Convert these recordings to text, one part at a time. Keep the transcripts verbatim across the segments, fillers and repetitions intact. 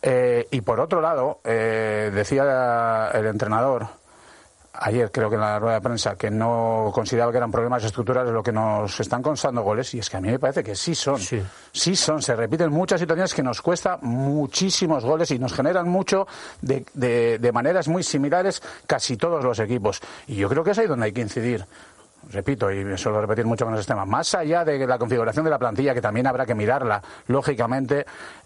Eh, y por otro lado, eh, decía el entrenador ayer, creo que en la rueda de prensa, que no consideraba que eran problemas estructurales lo que nos están costando goles, y es que a mí me parece que sí son. Sí, sí son. Se repiten muchas situaciones que nos cuesta muchísimos goles y nos generan mucho de, de, de maneras muy similares casi todos los equipos. Y yo creo que es ahí donde hay que incidir. Repito, y me suelo repetir mucho con ese tema, más allá de la configuración de la plantilla, que también habrá que mirarla, lógicamente,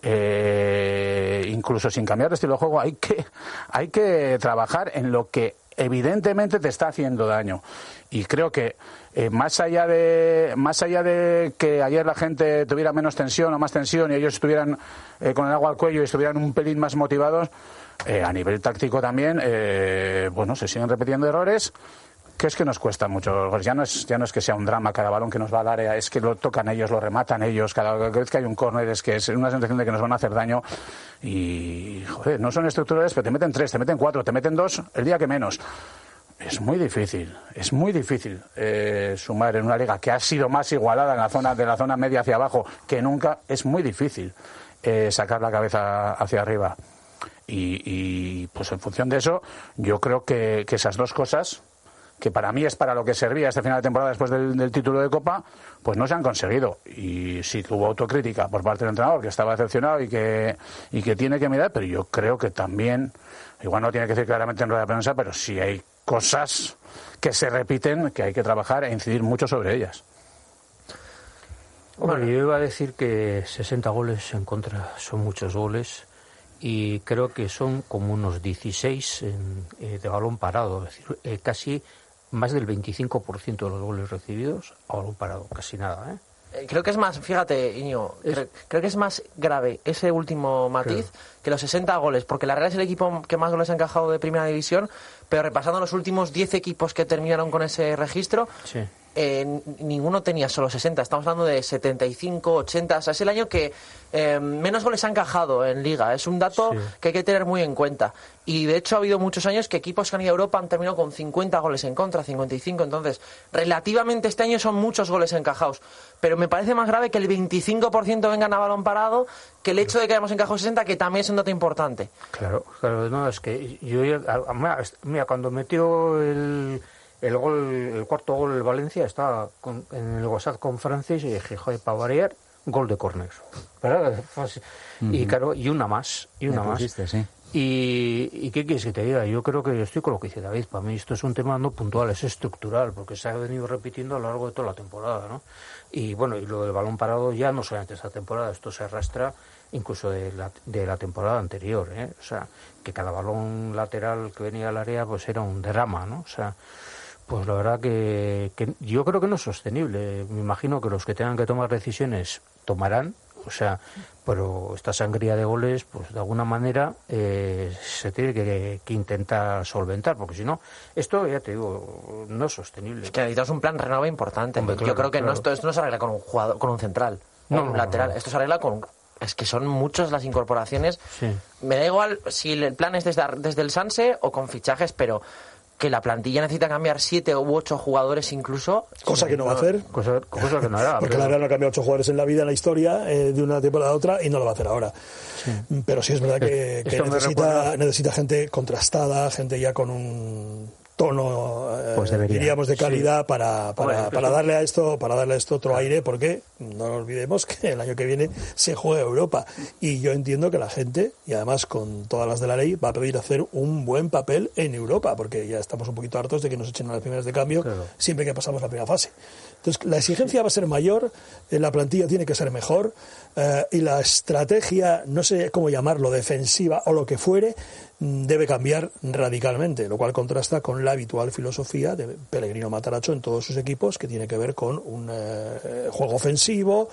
eh, incluso sin cambiar de estilo de juego, hay que, hay que trabajar en lo que evidentemente te está haciendo daño. Y creo que eh, más allá de más allá de que ayer la gente tuviera menos tensión o más tensión y ellos estuvieran eh, con el agua al cuello y estuvieran un pelín más motivados, eh, a nivel táctico también, eh, bueno, se siguen repitiendo errores que es que nos cuesta mucho. Ya no es ya no es que sea un drama cada balón que nos va al área, es que lo tocan ellos, lo rematan ellos, cada vez que hay un córner es que es una sensación de que nos van a hacer daño y, joder, no son estructurales, pero te meten tres, te meten cuatro, te meten dos el día que menos. Es muy difícil, es muy difícil eh, sumar en una liga que ha sido más igualada en la zona de la zona media hacia abajo que nunca. Es muy difícil eh, sacar la cabeza hacia arriba y, y pues en función de eso yo creo que, que esas dos cosas, que para mí es para lo que servía este final de temporada después del, del título de Copa, pues no se han conseguido. Y sí que hubo autocrítica por parte del entrenador, que estaba decepcionado y que, y que tiene que mirar, pero yo creo que también, igual no tiene que decir claramente en rueda de prensa, pero sí hay cosas que se repiten, que hay que trabajar e incidir mucho sobre ellas. Bueno, yo iba a decir que sesenta goles en contra son muchos goles. Y creo que son como unos dieciséis en, eh, de balón parado, es decir, eh, casi más del veinticinco por ciento de los goles recibidos a balón parado, casi nada, ¿eh? Creo que es más, fíjate, Íñigo, es... creo, creo que es más grave ese último matiz claro. que los sesenta goles, porque la Real es el equipo que más goles ha encajado de Primera División, pero repasando los últimos diez equipos que terminaron con ese registro, sí. eh, ninguno tenía solo sesenta, estamos hablando de setenta y cinco, ochenta, o sea, es el año que eh, menos goles ha encajado en Liga, es un dato sí. que hay que tener muy en cuenta. Y de hecho ha habido muchos años que equipos que han ido a Europa han terminado con cincuenta goles en contra, cincuenta y cinco, entonces relativamente este año son muchos goles encajados, pero me parece más grave que el veinticinco por ciento vengan a balón parado que el hecho de que hayamos encajado sesenta, que también es un dato importante. Claro, claro, no, es que yo, mira, cuando metió el, el gol, el cuarto gol el Valencia, estaba con, en el WhatsApp con Francis y dije, joder, para variar, gol de córner, ¿verdad? Uh-huh. Y claro, y una más, y una más. Pusiste, sí. Y, ¿Y qué quieres que te diga? Yo creo que yo estoy con lo que dice David. Para mí esto es un tema no puntual, es estructural, porque se ha venido repitiendo a lo largo de toda la temporada, ¿no? Y bueno, y lo del balón parado ya no solamente esta temporada, esto se arrastra incluso de la, de la temporada anterior, ¿eh? O sea, que cada balón lateral que venía al área pues era un derrama, ¿no? O sea, pues la verdad que, que yo creo que no es sostenible. Me imagino que los que tengan que tomar decisiones tomarán, o sea, pero esta sangría de goles, pues de alguna manera eh, se tiene que, que intentar solventar, porque si no, esto, ya te digo, no es sostenible. Es que necesitas un plan renove importante. Hombre, claro, yo creo que claro. no, esto, esto no se arregla con un jugador, con un central, o no, un no, lateral, no, no. Esto se arregla con... Es que son muchas las incorporaciones. Sí. Me da igual si el plan es desde, desde el Sanse o con fichajes, pero... que la plantilla necesita cambiar siete u ocho jugadores incluso. Cosa que no va a hacer. Cosa, cosa que no hará. Porque la Real no ha cambiado ocho jugadores en la vida, en la historia, eh, de una temporada a otra, y no lo va a hacer ahora. Sí. Pero sí es verdad que, que necesita, necesita gente contrastada, gente ya con un tono, eh, pues diríamos, de calidad, sí. para, para, Hombre, para darle a esto, para darle a esto otro aire, porque no olvidemos que el año que viene se juega Europa. Y yo entiendo que la gente, y además con todas las de la ley, va a pedir hacer un buen papel en Europa, porque ya estamos un poquito hartos de que nos echen a las primeras de cambio, claro. siempre que pasamos la primera fase. Entonces, la exigencia va a ser mayor, eh, la plantilla tiene que ser mejor, eh, y la estrategia, no sé cómo llamarlo, defensiva o lo que fuere, debe cambiar radicalmente, lo cual contrasta con la habitual filosofía de Pellegrino Matarazzo en todos sus equipos, que tiene que ver con un eh, juego ofensivo.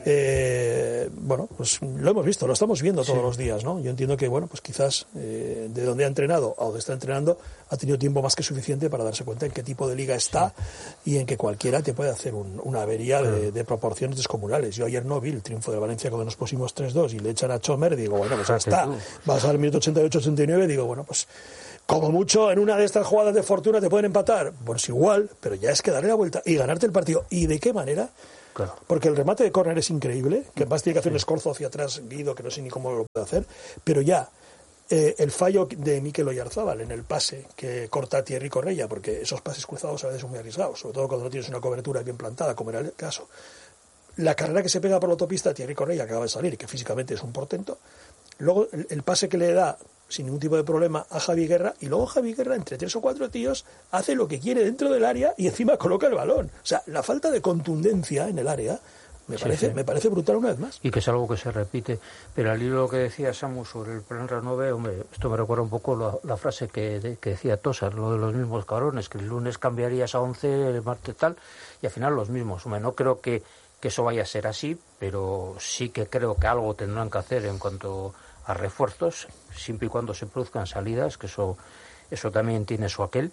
Eh, bueno, pues lo hemos visto, lo estamos viendo todos sí. los días, ¿no? Yo entiendo que, bueno, pues quizás eh, de donde ha entrenado a donde está entrenando ha tenido tiempo más que suficiente para darse cuenta en qué tipo de liga está sí. y en que cualquiera te puede hacer un, una avería de, sí. de proporciones descomunales. Yo ayer no vi el triunfo de Valencia cuando nos pusimos tres dos y le echan a Chomer, digo, bueno, pues ya está, vas al minuto ochenta y ocho ochenta y nueve, digo, bueno, pues como mucho en una de estas jugadas de fortuna te pueden empatar, pues igual, pero ya es que darle la vuelta y ganarte el partido. ¿Y de qué manera? Claro. Porque el remate de córner es increíble, que además tiene que hacer un escorzo hacia atrás, Guido, que no sé ni cómo lo puede hacer, pero ya, eh, el fallo de Mikel Oyarzábal en el pase que corta a Thierry Correia, porque esos pases cruzados a veces son muy arriesgados, sobre todo cuando no tienes una cobertura bien plantada, como era el caso. La carrera que se pega por la autopista a Thierry Correia, que acaba de salir, que físicamente es un portento. Luego el, el pase que le da sin ningún tipo de problema a Javi Guerra, y luego Javi Guerra, entre tres o cuatro tíos, hace lo que quiere dentro del área y encima coloca el balón. O sea, la falta de contundencia en el área me sí, parece sí. me parece brutal una vez más. Y que es algo que se repite. Pero al hilo de lo que decía Samu sobre el plan Renove, hombre, esto me recuerda un poco la, la frase que, de, que decía Tosar, lo de los mismos cabrones, que el lunes cambiarías a once, el martes tal, y al final los mismos. Hombre, no creo que, que eso vaya a ser así, pero sí que creo que algo tendrán que hacer en cuanto a refuerzos, siempre y cuando se produzcan salidas, que eso eso también tiene su aquel,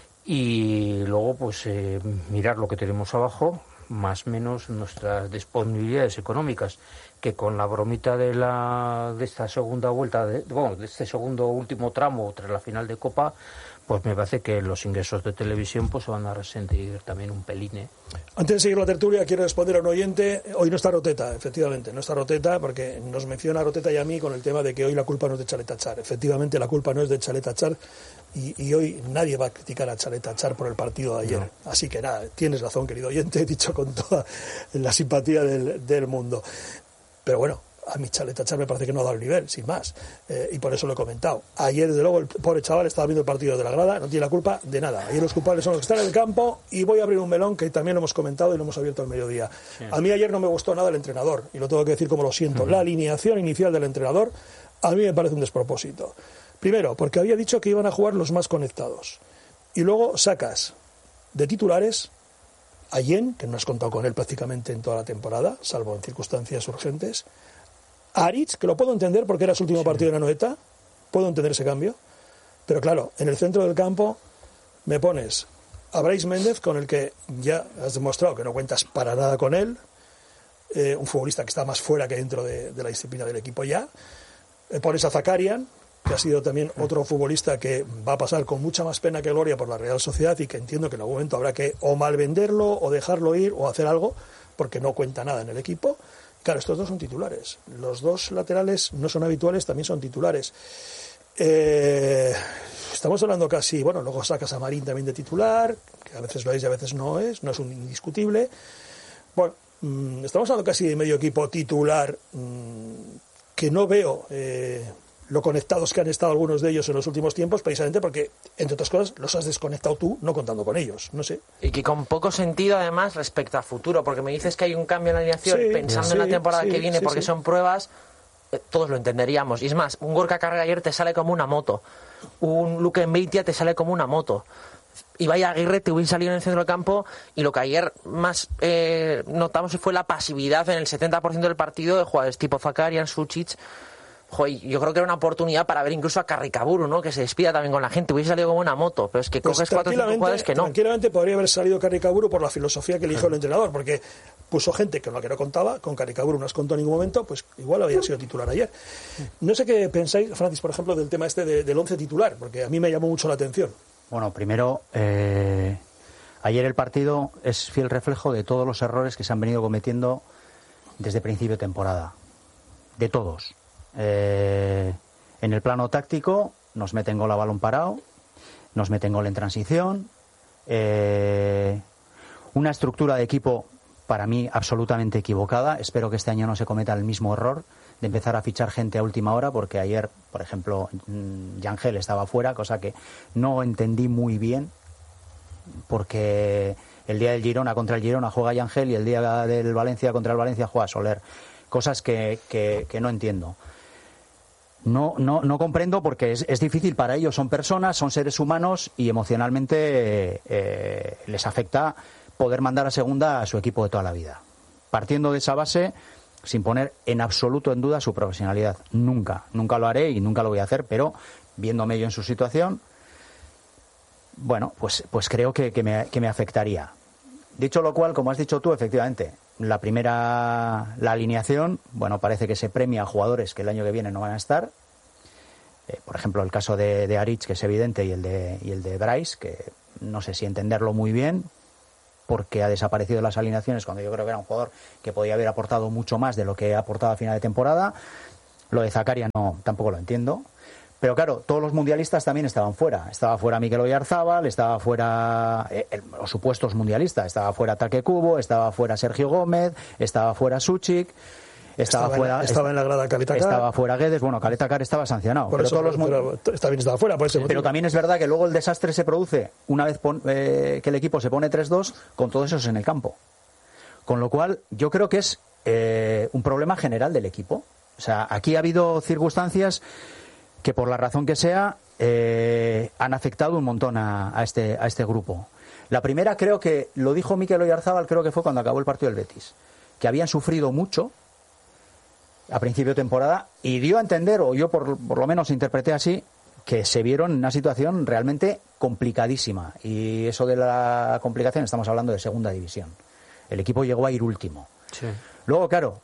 y luego pues eh, mirar lo que tenemos abajo, más o menos nuestras disponibilidades económicas, que con la bromita de la de esta segunda vuelta, de, bueno, de este segundo último tramo tras la final de Copa, pues me parece que los ingresos de televisión pues van a resentir también un pelín, ¿eh? Antes de seguir la tertulia, quiero responder a un oyente. Hoy no está Roteta, efectivamente, no está Roteta, porque nos menciona a Roteta y a mí con el tema de que hoy la culpa no es de Chaleta Char. Efectivamente, la culpa no es de Chaleta Char, y, y hoy nadie va a criticar a Chaleta Char por el partido de ayer. No. Así que nada, tienes razón, querido oyente, dicho con toda la simpatía del, del mundo. Pero bueno, a mi Chaleta Char me parece que no ha dado el nivel, sin más, eh, y por eso lo he comentado. Ayer, desde luego, el pobre chaval estaba viendo el partido de la grada, no tiene la culpa de nada. Ayer los culpables son los que están en el campo, y voy a abrir un melón que también lo hemos comentado y lo hemos abierto al mediodía. Sí. A mí ayer no me gustó nada el entrenador, y lo tengo que decir como lo siento. Uh-huh. La alineación inicial del entrenador a mí me parece un despropósito. Primero, porque había dicho que iban a jugar los más conectados, y luego sacas de titulares a Yen, que no has contado con él prácticamente en toda la temporada, salvo en circunstancias urgentes, Aritz, que lo puedo entender porque era su último sí. partido en la Anoeta, puedo entender ese cambio, pero claro, en el centro del campo me pones a Brais Méndez, con el que ya has demostrado que no cuentas para nada con él, eh, un futbolista que está más fuera que dentro de, de la disciplina del equipo ya. Me pones a Zakarian, que ha sido también otro futbolista que va a pasar con mucha más pena que gloria por la Real Sociedad, y que entiendo que en algún momento habrá que o mal venderlo o dejarlo ir o hacer algo, porque no cuenta nada en el equipo. Claro, estos dos son titulares. Los dos laterales no son habituales, también son titulares. Eh, estamos hablando casi, bueno, luego sacas a Marín también de titular, que a veces lo es y a veces no es, no es un indiscutible. Bueno, mmm, estamos hablando casi de medio equipo titular, mmm, que no veo eh, lo conectados que han estado algunos de ellos en los últimos tiempos, precisamente porque, entre otras cosas, los has desconectado tú, no contando con ellos, no sé. Y que con poco sentido, además, respecto a futuro, porque me dices que hay un cambio en la alineación, sí, pensando sí, en la temporada sí, que viene, sí, porque sí. son pruebas, eh, todos lo entenderíamos. Y es más, un Gorka Carregayer te sale como una moto, un Luque Mbeitia te sale como una moto. Y vaya Aguirre te hubiera salido en el centro del campo, y lo que ayer más eh, notamos fue la pasividad en el setenta por ciento del partido de jugadores tipo Zakarian, Sucic. Joder, yo creo que era una oportunidad para ver incluso a Carricaburu, ¿no? Que se despida también con la gente. Hubiese salido como una moto, pero es que pues coges cuatro o cinco jugadores que no. Tranquilamente podría haber salido Carricaburu por la filosofía que eligió sí. el entrenador, porque puso gente con la que no contaba, con Carricaburu no has contado en ningún momento, pues igual había sido titular ayer. No sé qué pensáis, Francis, por ejemplo, del tema este de, del once titular, porque a mí me llamó mucho la atención. Bueno, primero, eh, ayer el partido es fiel reflejo de todos los errores que se han venido cometiendo desde principio de temporada. De todos. Eh, en el plano táctico nos meten gol a balón parado, nos meten gol en transición, eh, una estructura de equipo para mí absolutamente equivocada. Espero que este año no se cometa el mismo error de empezar a fichar gente a última hora, porque ayer, por ejemplo, Yangel estaba fuera, cosa que no entendí muy bien, porque el día del Girona contra el Girona juega Yangel y el día del Valencia contra el Valencia juega Soler, cosas que, que, que no entiendo. No, no, no comprendo, porque es, es difícil para ellos, son personas, son seres humanos, y emocionalmente eh, eh, les afecta poder mandar a segunda a su equipo de toda la vida. Partiendo de esa base, sin poner en absoluto en duda su profesionalidad. Nunca, nunca lo haré y nunca lo voy a hacer, pero viéndome yo en su situación, bueno, pues, pues creo que, que, me, que me afectaría. Dicho lo cual, como has dicho tú, efectivamente, la primera, la alineación, bueno, parece que se premia a jugadores que el año que viene no van a estar. Eh, por ejemplo, el caso de, de Aritz, que es evidente, y el de, y el de Brais, que no sé si entenderlo muy bien. porque ha desaparecido de las alineaciones cuando yo creo que era un jugador que podía haber aportado mucho más de lo que ha aportado a final de temporada. Lo de Zakaria no, tampoco lo entiendo. Pero claro, todos los mundialistas también estaban fuera. Estaba fuera Mikel Oyarzábal, estaba fuera eh, el, los supuestos mundialistas. Estaba fuera Take Kubo, estaba fuera Sergio Gómez, estaba fuera Suchik, estaba, estaba fuera... En, estaba en la grada Caleta Car. Estaba fuera Guedes. Bueno, Caleta Car estaba sancionado. Por pero eso, todos los pero, pero, también estaba fuera, por ese motivo. Pero también es verdad que luego el desastre se produce una vez pon, eh, que el equipo se pone tres dos con todos esos en el campo. Con lo cual, yo creo que es eh, un problema general del equipo. O sea, aquí ha habido circunstancias que por la razón que sea eh, han afectado un montón a, a, este, a este grupo. La primera creo que, lo dijo Mikel Oyarzábal, creo que fue cuando acabó el partido del Betis, que habían sufrido mucho a principio de temporada y dio a entender, o yo por, por lo menos interpreté así, que se vieron en una situación realmente complicadísima. Y eso de la complicación, estamos hablando de segunda división. El equipo llegó a ir último. Sí. Luego, claro,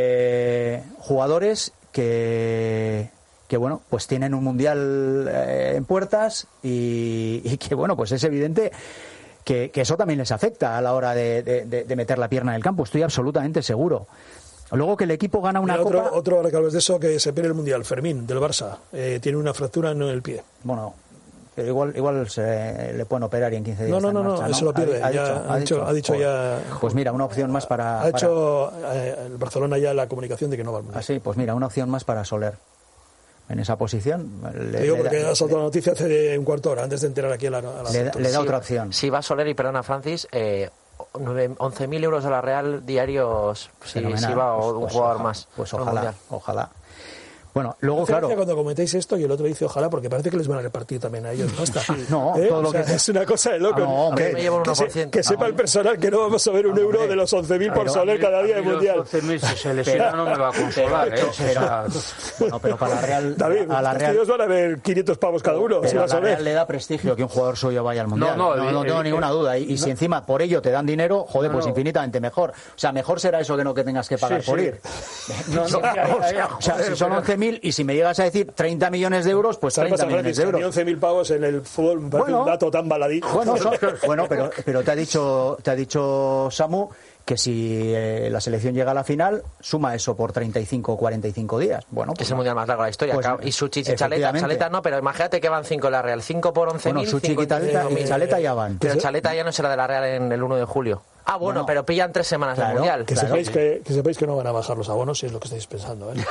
eh, jugadores que... que bueno, pues tienen un mundial eh, en puertas y, y que bueno, pues es evidente que, que eso también les afecta a la hora de, de, de meter la pierna en el campo, estoy absolutamente seguro. Luego que el equipo gana una otro, copa... Otro, ahora que hablas de eso, que se pierde el mundial, Fermín, del Barça, eh, tiene una fractura en el pie. Bueno, pero igual igual se le pueden operar y en quince días no, no, no, marcha, no, ¿no? eso lo pierde, ha, ha, ya, dicho, ha, dicho, ha dicho ya... Pues mira, una opción más para... Ha hecho para... Eh, el Barcelona ya la comunicación de que no va al mundial. Ah, sí, pues mira, una opción más para Soler. En esa posición le, Te digo le porque da, ha saltado la noticia hace un cuarto de hora antes de enterar aquí a la, a la le, le da sí, otra opción. Si va Soler y perdona Francis, eh, once mil euros a la Real diarios si, si va pues, un pues, jugador oja, más. Pues ojalá, ojalá. Bueno, luego Hace claro. Cuando comentéis esto y el otro dice ojalá, porque parece que les van a repartir también a ellos, ¿no? Está, no, ¿eh? todo lo o sea, que es una cosa de loco. Ah, no, hombre, que, me llevo un que, se, que sepa ah, el personal que no vamos a ver un ah, euro hombre. de los once mil por Pero Soler cada día de mundial. once mil si se lesiona no me va a consolar, ¿eh? Pero, bueno, pero para la Real, David, a la Real ellos van a ver quinientos pavos cada uno. pero Si a va la Soler. Real le da prestigio que un jugador suyo vaya al mundial. No, No, no, no, no tengo eh, ninguna eh, duda. Y, y no. si encima por ello te dan dinero, joder, No, pues no. infinitamente mejor. O sea, mejor será eso que no que tengas que pagar Sí, por sí. ir. No, no, Sí, ya, ya, ya, o sea, joder, si son pero- once mil y si me llegas a decir treinta millones de euros, pues ¿Sabes treinta pasa, millones Francis? de A mí euros. once mil pavos en el fútbol me parece Bueno. un dato tan baladí. Bueno, son- bueno, pero, pero te ha dicho, te ha dicho Samu que si eh, la selección llega a la final, suma eso por treinta y cinco o cuarenta y cinco días. Bueno, Que pues es el mundial más largo de la historia. Pues, Acá- y Suchich y Chaleta. efectivamente. Chaleta no, pero imagínate que van cinco en la Real. cinco por once mil. Bueno, Suchik y Chaleta, y Chaleta ya van. Pero Chaleta ya no será de la Real en el uno de julio. Ah, bueno, Bueno. pero pillan tres semanas Claro, del mundial. Que, Claro. sepáis que, que sepáis que no van a bajar los abonos, si es lo que estáis pensando, ¿eh?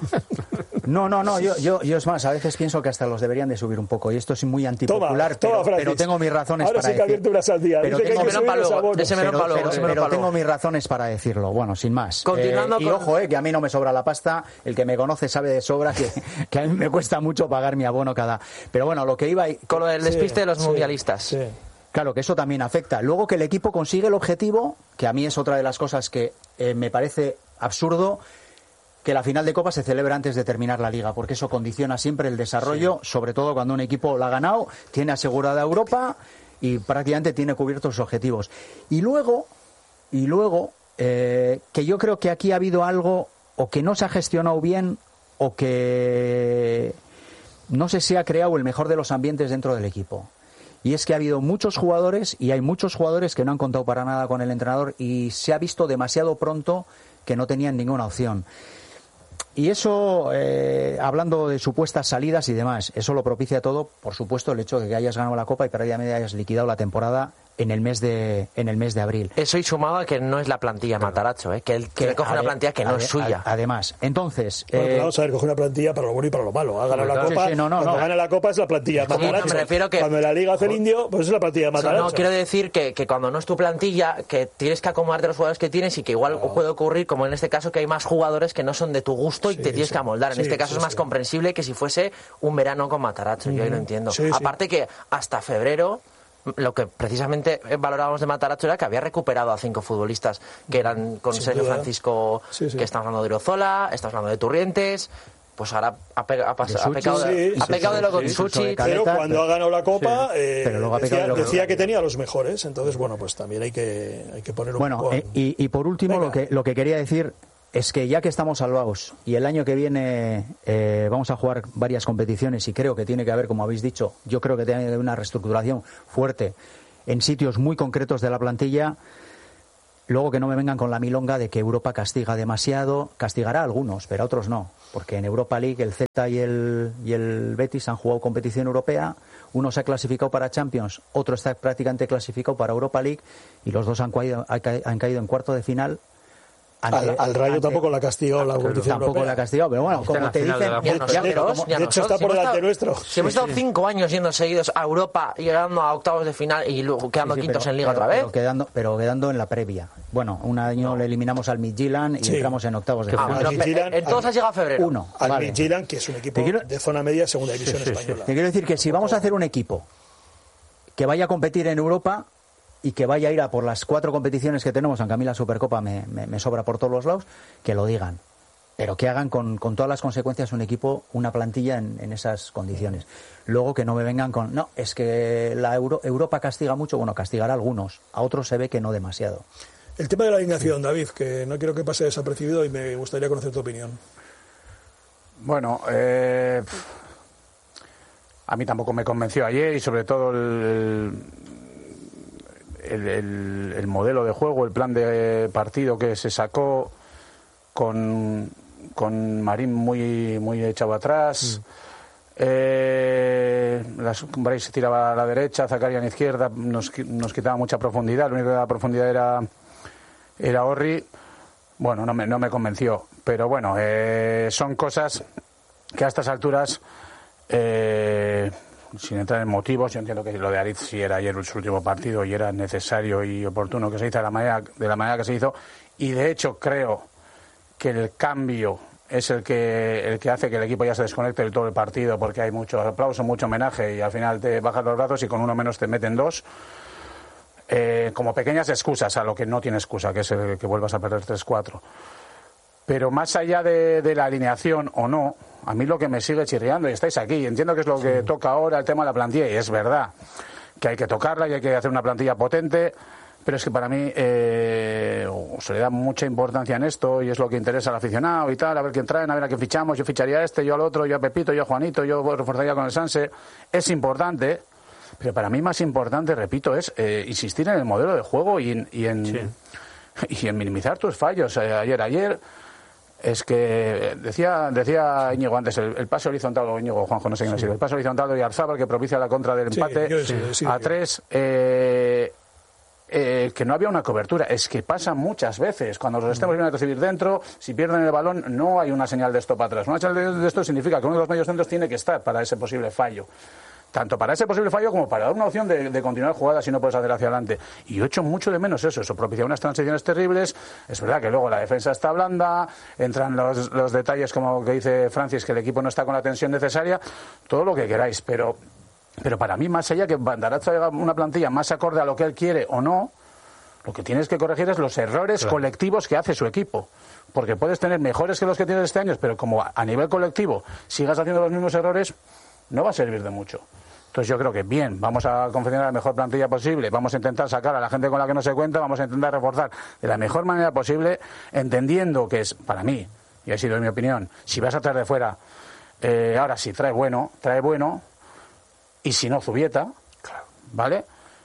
No, no, no, yo, yo, yo es más, a veces pienso que hasta los deberían de subir un poco y esto es muy antipopular, Toma, toma, pero, Francis. pero tengo mis razones Ahora para sí que ha decir. abierto una sandía. Pero Dice que hay tengo- que Ese subir melón los para luego, abonos. ese melón Pero, para luego, pero- ese melón pero para tengo luego. mis razones para decirlo, bueno, sin más. Continuando Eh, y con- ojo, eh, que a mí no me sobra la pasta, el que me conoce sabe de sobra que, que a mí me cuesta mucho pagar mi abono cada... Pero bueno, lo que iba... y- Con lo del despiste de los Sí, mundialistas. sí. Claro, que eso también afecta. Luego que el equipo consigue el objetivo, que a mí es otra de las cosas que eh, me parece absurdo, que la final de Copa se celebra antes de terminar la Liga, porque eso condiciona siempre el desarrollo, sobre todo cuando un equipo la ha ganado, tiene asegurada Europa y prácticamente tiene cubiertos sus objetivos. Y luego, y luego eh, que yo creo que aquí ha habido algo o que no se ha gestionado bien o que no se se ha creado el mejor de los ambientes dentro del equipo. Y es que ha habido muchos jugadores y hay muchos jugadores que no han contado para nada con el entrenador y se ha visto demasiado pronto que no tenían ninguna opción. Y eso, eh, hablando de supuestas salidas y demás, eso lo propicia todo, por supuesto, el hecho de que hayas ganado la Copa y prácticamente hayas liquidado la temporada en el mes de en el mes de abril. Eso y sumado a que no es la plantilla Matarazzo, ¿eh? que él que coge una ade- plantilla que no ade- es suya. a- Además, entonces... Bueno, pero eh, vamos a ver, coge una plantilla para lo bueno y para lo malo. Ha ganado la Sí, Copa. sí, no, no, Cuando no. gana la Copa es la plantilla de Sí, no, me Matarazzo. refiero que- Cuando la Liga hace el indio, pues es la plantilla de Sí, Matarazzo. no, quiero decir que, que cuando no es tu plantilla, que tienes que acomodarte a los jugadores que tienes y que igual puede ocurrir, como en este caso, que hay más jugadores que no son de tu gusto y Sí, te tienes sí. que amoldar. En Sí, este caso sí, es más sí. comprensible que si fuese un verano con Matarazzo, yo ahí lo entiendo. Sí, sí. Aparte que hasta febrero... Lo que precisamente valorábamos de Matarazzo era que había recuperado a cinco futbolistas que eran con Sin Sergio duda. Francisco, Sí, sí. que estamos hablando de Orozola, estamos hablando de Turrientes, pues ahora ha, pe- ha pas- De ha Suchi, pecado, de, sí, ha sí, pecado sí, de lo con sí, Suchi. sobre Pero Caleta, cuando pero- ha ganado la Copa, Sí. eh, Pero luego ha decía, pecado de lo que- decía que tenía a los mejores. Entonces, bueno, pues también hay que, hay que poner un Bueno, poco... eh, y, y por último, Venga. lo que, lo que quería decir es que ya que estamos salvados y el año que viene eh, vamos a jugar varias competiciones y creo que tiene que haber, como habéis dicho, yo creo que tiene que haber una reestructuración fuerte en sitios muy concretos de la plantilla. Luego que no me vengan con la milonga de que Europa castiga demasiado. Castigará a algunos, pero a otros no. Porque en Europa League el Celta y el, y el Betis han jugado competición europea. Uno se ha clasificado para Champions, otro está prácticamente clasificado para Europa League. Y los dos han caído, han caído en cuarto de final. Ante, al, al Rayo ante, tampoco la ha castigado la competición Tampoco europea. la ha castigado, pero bueno, como te dicen... De, de, ya, de, como, de hecho está por delante nuestro. Si hemos estado cinco años yendo seguidos a Europa, llegando a octavos de final y luego quedando sí, sí, quintos pero, en Liga pero, otra vez. Pero quedando, pero quedando en la previa. Bueno, un año no. le eliminamos al Midtjylland y sí. entramos en octavos de final. Ah, pero, entonces has llegado a febrero. Uno. Al vale. Midtjylland, que es un equipo quiero... de zona media, segunda división sí, sí, española. Te quiero decir que si vamos a hacer un equipo que vaya a competir en Europa y que vaya a ir a por las cuatro competiciones que tenemos, aunque a mí la Supercopa me, me, me sobra por todos los lados, que lo digan. Pero que hagan con, con todas las consecuencias un equipo, una plantilla en, en esas condiciones. Luego que no me vengan con, no, es que la Euro, Europa castiga mucho, bueno, castigará a algunos, a otros se ve que no demasiado. El tema de la alineación, David, que no quiero que pase desapercibido y me gustaría conocer tu opinión. Bueno, eh, a mí tampoco me convenció ayer y sobre todo el, el, el, el modelo de juego, el plan de partido que se sacó con, con Marín muy, muy echado atrás. Mm. Eh, las, Brais se tiraba a la derecha, Zakarian a la izquierda, nos, nos quitaba mucha profundidad, lo único que daba profundidad era, era Orri. Bueno, no me, no me convenció, pero bueno, eh, son cosas que a estas alturas, eh, sin entrar en motivos, yo entiendo que lo de Aritz sí era ayer su último partido y era necesario y oportuno que se hizo de la manera, de la manera que se hizo, y de hecho creo que el cambio es el que el que hace que el equipo ya se desconecte del todo el partido, porque hay mucho aplauso, mucho homenaje y al final te bajas los brazos y con uno menos te meten dos. Eh, como pequeñas excusas a lo que no tiene excusa, que es el que vuelvas a perder tres cuatro. Pero más allá de, de la alineación o no, a mí lo que me sigue chirriando, y estáis aquí, entiendo que es lo sí. que toca ahora el tema de la plantilla, y es verdad que hay que tocarla y hay que hacer una plantilla potente, pero es que para mí eh, se le da mucha importancia en esto y es lo que interesa al aficionado y tal, a ver quién traen, a ver a quién fichamos, yo ficharía a este, yo al otro, yo a Pepito, yo a Juanito, yo reforzaría con el Sanse. Es importante. Pero para mí más importante, repito, es eh, insistir en el modelo de juego y en, y en, sí. y en minimizar tus fallos. Eh, ayer, ayer, es que decía decía Íñigo antes, el, el pase horizontal, o Íñigo, Juanjo, no sé quién sí. ha sido, el pase horizontal de Oyarzábal que propicia la contra del empate sí, sí, sí, a tres, eh, eh, que no había una cobertura. Es que pasa muchas veces. Cuando los estemos viendo a recibir dentro, si pierden el balón, no hay una señal de esto para atrás. Una señal de esto significa que uno de los medios centros tiene que estar para ese posible fallo. Tanto para ese posible fallo como para dar una opción de, de continuar jugada si no puedes hacer hacia adelante. Y yo echo mucho de menos eso. Eso propicia unas transiciones terribles. Es verdad que luego la defensa está blanda, entran los, los detalles como que dice Francis, que el equipo no está con la tensión necesaria, todo lo que queráis. Pero, pero para mí, más allá que Bandaratza haga una plantilla más acorde a lo que él quiere o no, lo que tienes que corregir es los errores claro. colectivos que hace su equipo. Porque puedes tener mejores que los que tienes este año, pero como a, a nivel colectivo sigas haciendo los mismos errores, no va a servir de mucho. Entonces yo creo que bien, vamos a confeccionar la mejor plantilla posible, vamos a intentar sacar a la gente con la que no se cuenta, vamos a intentar reforzar de la mejor manera posible, entendiendo que es, para mí, y ha sido mi opinión, si vas a traer de fuera, eh, ahora sí, trae bueno, trae bueno, y si no, Zubieta, ¿vale?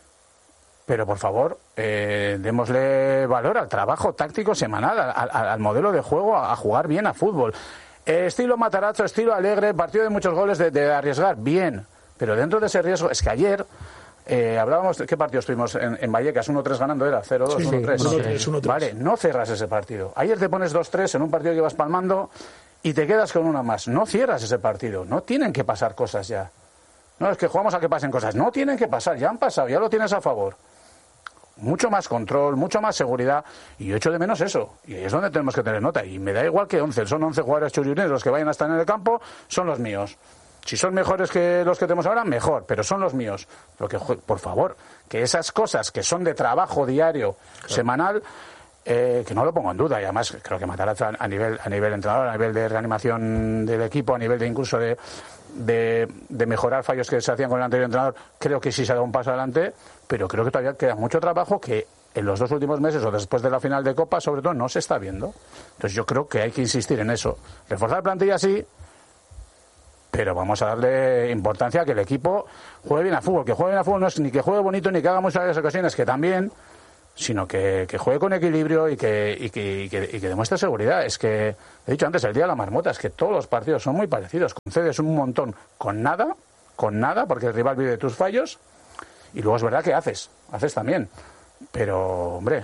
Pero por favor, eh, démosle valor al trabajo táctico semanal, al, al, al modelo de juego, a, a jugar bien a fútbol. Eh, estilo Matarazzo, estilo alegre, partido de muchos goles, de, de arriesgar, bien. Pero dentro de ese riesgo, es que ayer eh, hablábamos, ¿qué partido estuvimos en, en Vallecas? uno tres ganando era, cero dos, sí, uno tres. uno tres, uno tres. Vale, no cerras ese partido. Ayer te pones dos tres en un partido que vas palmando y te quedas con una más. No cierras ese partido, no tienen que pasar cosas ya. No, es que jugamos a que pasen cosas. No tienen que pasar, ya han pasado, ya lo tienes a favor. Mucho más control, mucho más seguridad, y yo echo de menos eso, y ahí es donde tenemos que tener nota, y me da igual que once, son once jugadores churriuneros los que vayan a estar en el campo, son los míos. Si son mejores que los que tenemos ahora, mejor, pero son los míos. Lo que, por favor, que esas cosas que son de trabajo diario, claro. semanal, eh, que no lo pongo en duda. Y además creo que Matarazzo a nivel, a nivel entrenador, a nivel de reanimación del equipo, a nivel de incluso de, de, de mejorar fallos que se hacían con el anterior entrenador, creo que sí se ha dado un paso adelante, pero creo que todavía queda mucho trabajo que en los dos últimos meses o después de la final de Copa, sobre todo, no se está viendo. Entonces yo creo que hay que insistir en eso. Reforzar plantilla sí, pero vamos a darle importancia a que el equipo juegue bien al fútbol. Que juegue bien al fútbol no es ni que juegue bonito ni que haga muchas ocasiones, que también, sino que, que juegue con equilibrio y que, y, que, y, que, y que demuestre seguridad. Es que, he dicho antes, el día de la marmota, es que todos los partidos son muy parecidos. Concedes un montón con nada, con nada, porque el rival vive de tus fallos, y luego es verdad que haces, haces también. Pero, hombre,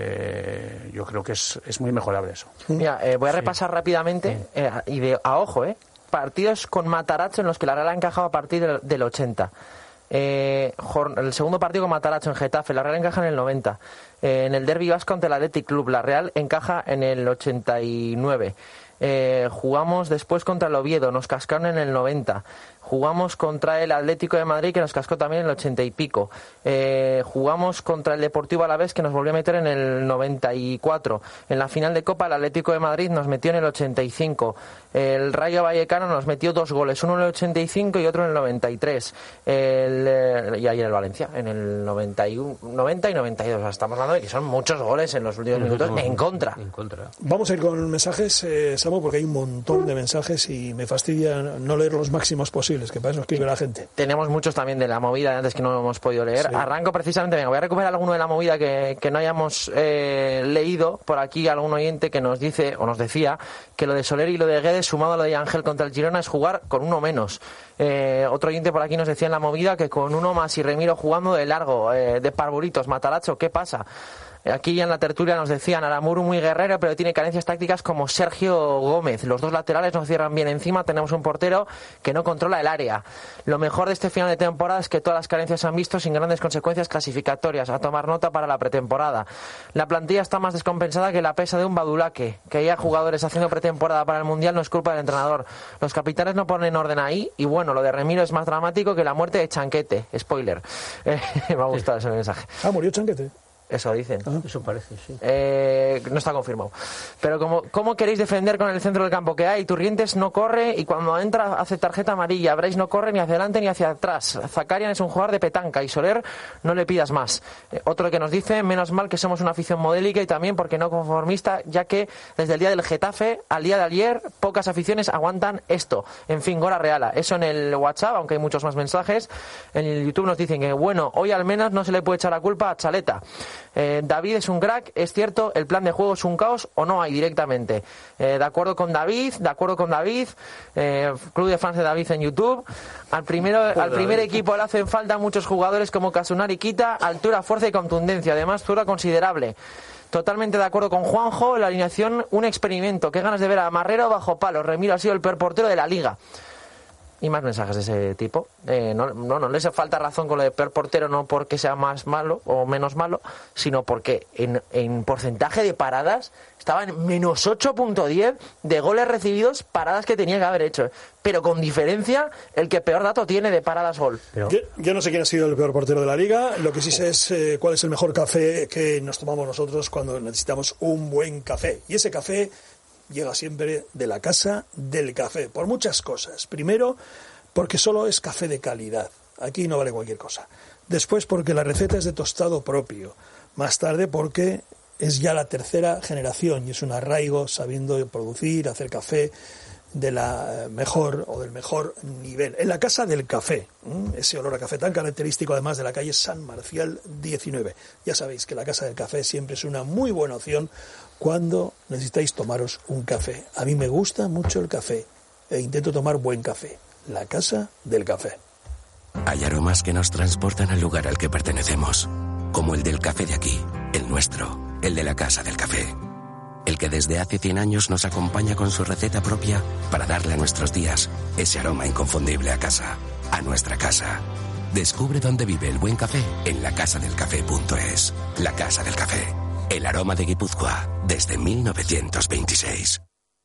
eh, yo creo que es, es muy mejorable eso. Mira, eh, voy a repasar sí. rápidamente, eh, y de a ojo, eh, partidos con Matarazzo en los que la Real ha encajado a partir del, del ochenta. Eh, el segundo partido con Matarazzo en Getafe, la Real encaja en el noventa. Eh, en el derbi vasco ante el Athletic Club, la Real encaja en el ochenta y nueve. Eh, jugamos después contra el Oviedo, nos cascaron en el noventa. Jugamos contra el Atlético de Madrid, que nos cascó también en el ochenta y pico. Eh, jugamos contra el Deportivo Alavés, que nos volvió a meter en el noventa y cuatro. En la final de Copa, el Atlético de Madrid nos metió en el ochenta y cinco. El Rayo Vallecano nos metió dos goles, uno en el ochenta y cinco y otro en el noventa y tres. El, y ayer el Valencia, en el noventa y uno, noventa y noventa y dos. O sea, estamos hablando de que son muchos goles en los últimos minutos en contra. en contra. Vamos a ir con mensajes, eh, Samu, porque hay un montón de mensajes y me fastidia no leer los máximos posibles, que para eso escribe la gente. Tenemos muchos también de la movida de antes que no hemos podido leer. Sí. Arranco precisamente, venga, voy a recuperar alguno de la movida que, que no hayamos eh, leído. Por aquí algún oyente que nos dice, o nos decía, que lo de Soler y lo de Guedes, sumado a lo de Ángel contra el Girona, es jugar con uno menos. Eh, otro oyente por aquí nos decía en la movida que con uno más y Remiro jugando de largo, eh, de parvuritos, Matarazzo, ¿qué pasa? Aquí en la tertulia nos decían Aramuru muy guerrero, pero tiene carencias tácticas como Sergio Gómez. Los dos laterales nos cierran bien encima. Tenemos un portero que no controla el área. Lo mejor de este final de temporada es que todas las carencias se han visto sin grandes consecuencias clasificatorias. A tomar nota para la pretemporada. La plantilla está más descompensada que la pesa de un badulaque. Que haya jugadores haciendo pretemporada para el Mundial no es culpa del entrenador. Los capitanes no ponen orden ahí. Y bueno, lo de Remiro es más dramático que la muerte de Chanquete. Spoiler. Eh, me ha gustado ese mensaje. Ah, murió Chanquete. Eso dicen. Ah, eso parece, sí. Eh, no está confirmado. Pero como, ¿cómo queréis defender con el centro del campo que hay? Turrientes no corre y cuando entra hace tarjeta amarilla. Brais no corre ni hacia adelante ni hacia atrás. Zakarian es un jugador de petanca y Soler no le pidas más. Eh, otro que nos dice, menos mal que somos una afición modélica y también porque no conformista, ya que desde el día del Getafe al día de ayer pocas aficiones aguantan esto. En fin, Gora Reala. Eso en el WhatsApp, aunque hay muchos más mensajes. En el YouTube nos dicen que, bueno, hoy al menos no se le puede echar la culpa a Chaleta. Eh, David es un crack, es cierto, el plan de juego es un caos o no hay directamente. Eh, de acuerdo con David, de acuerdo con David, eh, Club de Fans de David en YouTube. Al, primero, al primer equipo le hacen falta muchos jugadores como Casunari Quita, altura, fuerza y contundencia, además zurda considerable. Totalmente de acuerdo con Juanjo, la alineación un experimento. Qué ganas de ver a Marrero bajo palo. Remiro ha sido el peor portero de la liga. Y más mensajes de ese tipo. Eh, no, no, no les falta razón con lo de peor portero, no porque sea más malo o menos malo, sino porque en, en porcentaje de paradas estaba en menos ocho punto diez de goles recibidos, paradas que tenía que haber hecho. Pero con diferencia, el que peor dato tiene de paradas gol. Pero... Yo, yo no sé quién ha sido el peor portero de la liga. Lo que sí sé es eh, cuál es el mejor café que nos tomamos nosotros cuando necesitamos un buen café. Y ese café llega siempre de la Casa del Café, por muchas cosas. Primero, porque solo es café de calidad. Aquí no vale cualquier cosa. Después, porque la receta es de tostado propio. Más tarde, porque es ya la tercera generación y es un arraigo sabiendo producir, hacer café de la mejor o del mejor nivel. En la Casa del Café, ese olor a café tan característico además de la calle San Marcial diecinueve. Ya sabéis que la Casa del Café siempre es una muy buena opción cuando necesitáis tomaros un café. A mí me gusta mucho el café e intento tomar buen café. La Casa del Café. Hay aromas que nos transportan al lugar al que pertenecemos, como el del café de aquí, el nuestro, el de la Casa del Café. El que desde hace cien años nos acompaña con su receta propia para darle a nuestros días ese aroma inconfundible a casa, a nuestra casa. Descubre dónde vive el buen café en la casa del café punto es. La Casa del Café. El aroma de Guipúzcoa desde mil novecientos veintiséis.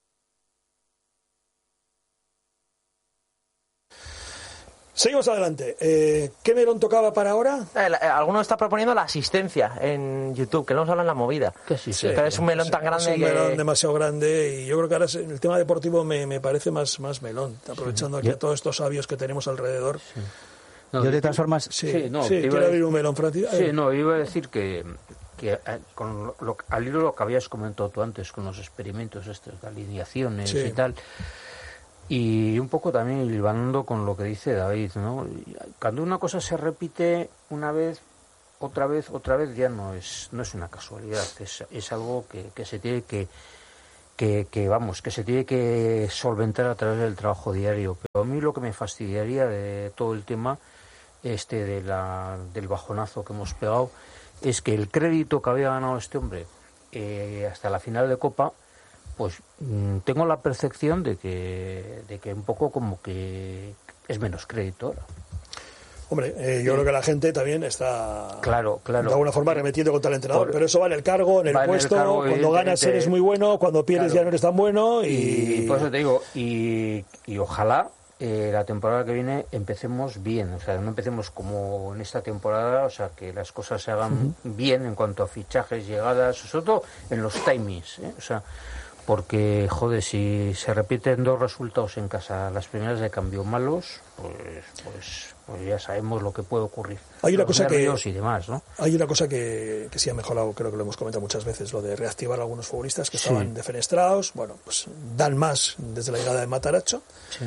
Seguimos adelante. Eh, ¿Qué melón tocaba para ahora? Eh, eh, alguno está proponiendo la asistencia en YouTube, que no nos habla en la movida. Que sí, sí, pero es un melón sí, tan grande es un que... melón demasiado grande y yo creo que ahora en el tema deportivo me, me parece más, más melón, aprovechando sí. aquí a todos estos sabios que tenemos alrededor. Sí. No, yo de todas formas... Sí, sí, no, sí quiero abrir un melón, Francis. Sí, no, iba a decir que... que con lo, al hilo lo que habías comentado tú antes con los experimentos estos de alineaciones sí. y tal, Y un poco también hilvanando con lo que dice David, ¿no? Cuando una cosa se repite una vez, otra vez, otra vez, ya no es no es una casualidad, es, es algo que, que se tiene que, que, que, vamos, que se tiene que solventar a través del trabajo diario. Pero a mí lo que me fastidiaría de todo el tema este de la, del bajonazo que hemos pegado es que el crédito que había ganado este hombre eh, hasta la final de Copa, pues mmm, tengo la percepción de que de que un poco como que es menos crédito ahora. Hombre, eh, yo sí. creo que la gente también está claro, claro. de alguna forma remetiendo contra el entrenador, Por, pero eso va en el cargo, en el puesto, en el cargo, cuando ganas eres muy bueno, cuando pierdes claro. ya no eres tan bueno y... y por eso te digo, y, y ojalá eh, la temporada que viene empecemos bien, o sea, no empecemos como en esta temporada, o sea, que las cosas se hagan uh-huh. bien en cuanto a fichajes, llegadas, sobre todo en los timings, ¿eh? O sea, porque, joder, si se repiten dos resultados en casa, las primeras de cambio malos, pues pues, pues ya sabemos lo que puede ocurrir. Hay una los cosa que y demás, ¿no? Hay una cosa que, que sí ha mejorado, creo que lo hemos comentado muchas veces, lo de reactivar a algunos futbolistas que estaban sí. defenestrados, bueno, pues dan más desde la llegada de Matarazzo. Sí.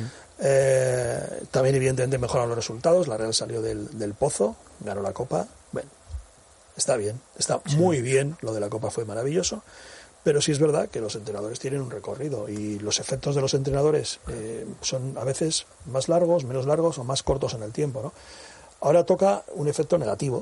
Eh, también evidentemente mejoran los resultados, la Real salió del, del pozo, ganó la Copa, bueno, está bien, está sí. muy bien, lo de la Copa fue maravilloso. Pero sí es verdad que los entrenadores tienen un recorrido y los efectos de los entrenadores eh, son a veces más largos, menos largos o más cortos en el tiempo, ¿no? Ahora toca un efecto negativo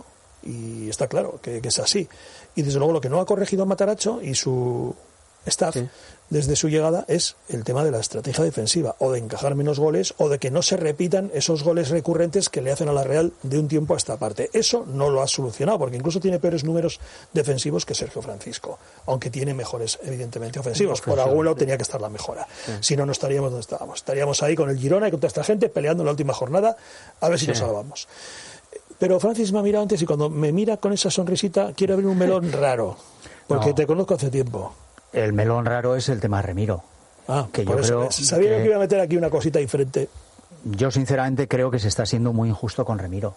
y está claro que, que es así. Y desde luego lo que no ha corregido Matarazzo y su staff sí. desde su llegada es el tema de la estrategia defensiva, o de encajar menos goles o de que no se repitan esos goles recurrentes que le hacen a la Real de un tiempo a esta parte. Eso no lo ha solucionado, porque incluso tiene peores números defensivos que Sergio Francisco, aunque tiene mejores evidentemente ofensivos. Por algún lado tenía que estar la mejora, sí. si no, no estaríamos donde estábamos. Estaríamos ahí con el Girona y con toda esta gente peleando en la última jornada a ver si sí. nos salvamos. Pero Francis me ha mirado antes y cuando me mira con esa sonrisita quiere abrir un melón raro, porque no. te conozco hace tiempo. El melón raro es el tema Remiro. Ah, que por yo eso, creo sabía que, que iba a meter aquí una cosita diferente. Yo sinceramente creo que se está siendo muy injusto con Remiro.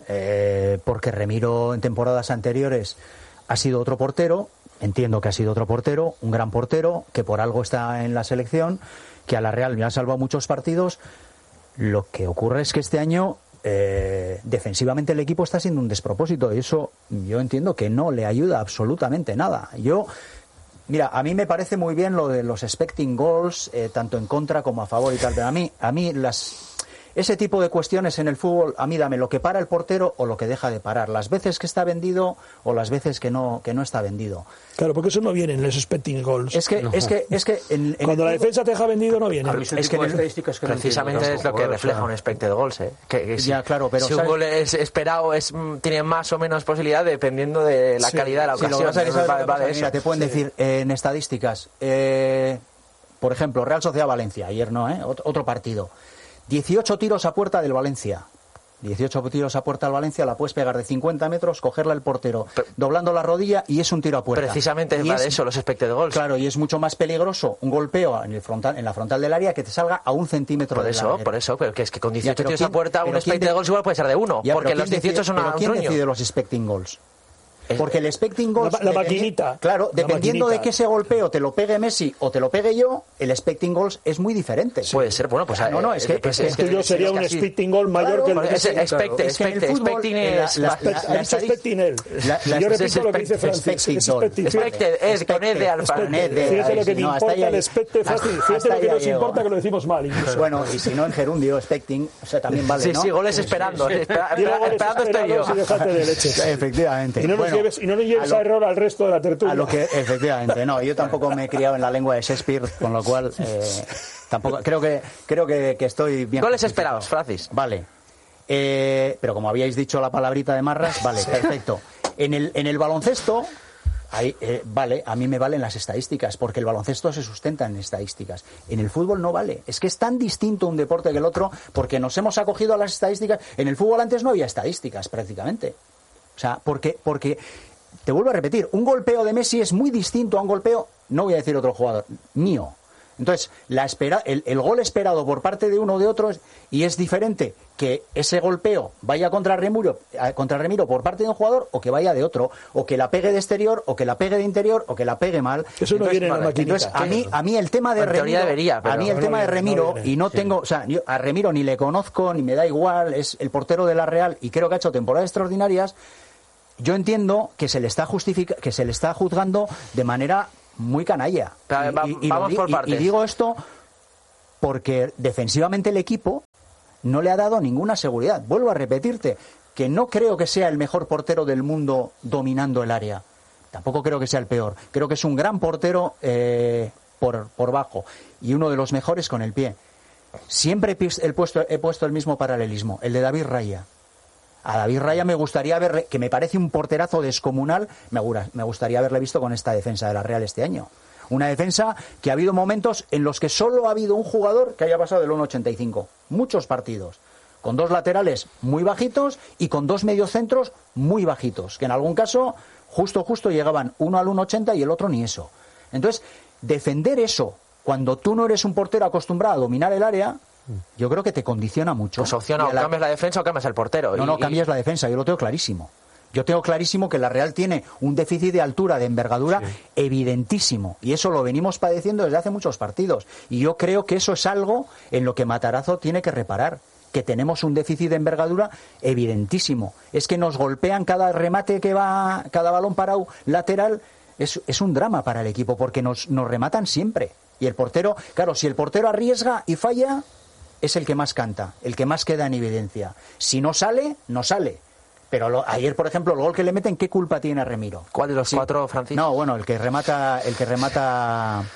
Eh, porque Remiro en temporadas anteriores ha sido otro portero, entiendo que ha sido otro portero, un gran portero, que por algo está en la selección, que a la Real me ha salvado muchos partidos. Lo que ocurre es que este año eh, defensivamente el equipo está siendo un despropósito y eso yo entiendo que no le ayuda absolutamente nada. Yo... Mira, a mí me parece muy bien lo de los expecting goals, eh, tanto en contra como a favor y tal, pero a mí, a mí las, ese tipo de cuestiones en el fútbol, a mí dame lo que para el portero o lo que deja de parar, las veces que está vendido o las veces que no que no está vendido. Claro, porque eso no viene en los expecting goals. Es que, no. es que, es que en, en cuando la fútbol, defensa te deja vendido no viene. Es que, estadísticas que precisamente no es lo que refleja un expected goals, ¿eh? Que, que si, ya, claro, pero si un gol es esperado es tiene más o menos posibilidad dependiendo de la sí, calidad de la ocasión. Sí, lo que pasa es que va, va mira, te pueden sí. decir eh, en estadísticas, eh, por ejemplo, Real Sociedad Valencia, ayer no, ¿eh? otro partido. dieciocho tiros a puerta del Valencia. dieciocho tiros a puerta al Valencia, la puedes pegar de cincuenta metros, cogerla el portero, Pero, doblando la rodilla y es un tiro a puerta. Precisamente es para eso, los expected goals. Claro, y es mucho más peligroso un golpeo en el frontal, en la frontal del área que te salga a un centímetro por de eso, la por eso, pero que es que con dieciocho ya, tiros quién, a puerta un expected de, goals igual puede ser de uno, ya, porque los dieciocho decide, son a pero ¿quién truño? decide los expecting goals? Porque el expecting goals... La, la maquinita. Claro, la dependiendo maquinita. de que ese golpeo te lo pegue Messi o te lo pegue yo, el expecting goals es muy diferente. Sí. Puede ser, bueno, pues... Ah, no, no, es que... Pues es que yo sería un expecting goal mayor claro, que el que... Es expected, expected, expecting es... Ha dicho expecting él. Yo repito lo que dice Francis. Expected es con E de alfa. Fíjate lo que me importa el expected, Francis. Fíjate lo que nos importa que lo decimos mal. Bueno, y si no en gerundio, expecting, o sea, también vale, ¿no? Sí, sí, goles esperando. Esperando estoy yo. Efectivamente. Y no nos lleves a error al resto de la tertulia. A lo que, efectivamente, no, yo tampoco me he criado en la lengua de Shakespeare, con lo cual eh, tampoco creo que creo que, que estoy bien. ¿Goles esperados, Francis? Vale. Eh, pero como habíais dicho la palabrita de Marras, vale, sí. Perfecto. En el, en el baloncesto, ahí, eh, vale, a mí me valen las estadísticas, porque el baloncesto se sustenta en estadísticas. En el fútbol no vale. Es que es tan distinto un deporte que el otro, porque nos hemos acogido a las estadísticas. En el fútbol antes no había estadísticas, prácticamente. O sea, porque... porque te vuelvo a repetir, un golpeo de Messi es muy distinto a un golpeo, no voy a decir otro jugador, mío. Entonces, la espera, el, el gol esperado por parte de uno o de otro es, y es diferente que ese golpeo vaya contra Remiro, contra Remiro por parte de un jugador o que vaya de otro, o que la pegue de exterior, o que la pegue de interior, o que la pegue mal. Eso no entonces, viene en la vale, maquinita. entonces, a mí, a mí el tema de en Remiro, debería, pero a mí el no, tema no de viene, Remiro, no viene. y no Sí. tengo, o sea, yo a Remiro ni le conozco, ni me da igual, es el portero de la Real y creo que ha hecho temporadas extraordinarias. Yo entiendo que se le está justifica, que se le está juzgando de manera muy canalla. Pero, Y- va- y- y vamos lo di- por y- partes. y digo esto porque defensivamente el equipo no le ha dado ninguna seguridad. Vuelvo a repetirte que no creo que sea el mejor portero del mundo dominando el área. Tampoco creo que sea el peor. Creo que es un gran portero eh, por, por bajo y uno de los mejores con el pie. Siempre he, pis- he puesto, he puesto el mismo paralelismo, el de David Raya. A David Raya me gustaría verle, que me parece un porterazo descomunal, me, gura- me gustaría haberle visto con esta defensa de la Real este año. Una defensa que ha habido momentos en los que solo ha habido un jugador que haya pasado del uno ochenta y cinco. Muchos partidos. Con dos laterales muy bajitos y con dos mediocentros muy bajitos. Que en algún caso, justo, justo llegaban uno al uno ochenta y el otro ni eso. Entonces, defender eso cuando tú no eres un portero acostumbrado a dominar el área, yo creo que te condiciona mucho. Pues opción Y o a la- cambias la defensa o cambias el portero. no, Y- no, y- cambias la defensa, yo lo tengo clarísimo. Yo tengo clarísimo que la Real tiene un déficit de altura, de envergadura, evidentísimo. Y eso lo venimos padeciendo desde hace muchos partidos. Y yo creo que eso es algo en lo que Matarazzo tiene que reparar. Que tenemos un déficit de envergadura evidentísimo. Es que nos golpean cada remate que va, cada balón parado lateral. Es, es un drama para el equipo porque nos, nos rematan siempre. Y el portero, claro, si el portero arriesga y falla, es el que más canta, el que más queda en evidencia. Si no sale, no sale. Pero lo, ayer, por ejemplo, el gol que le meten, ¿qué culpa tiene a Remiro? ¿Cuál de los Sí. cuatro, Francis? No, bueno, el que remata, el que remata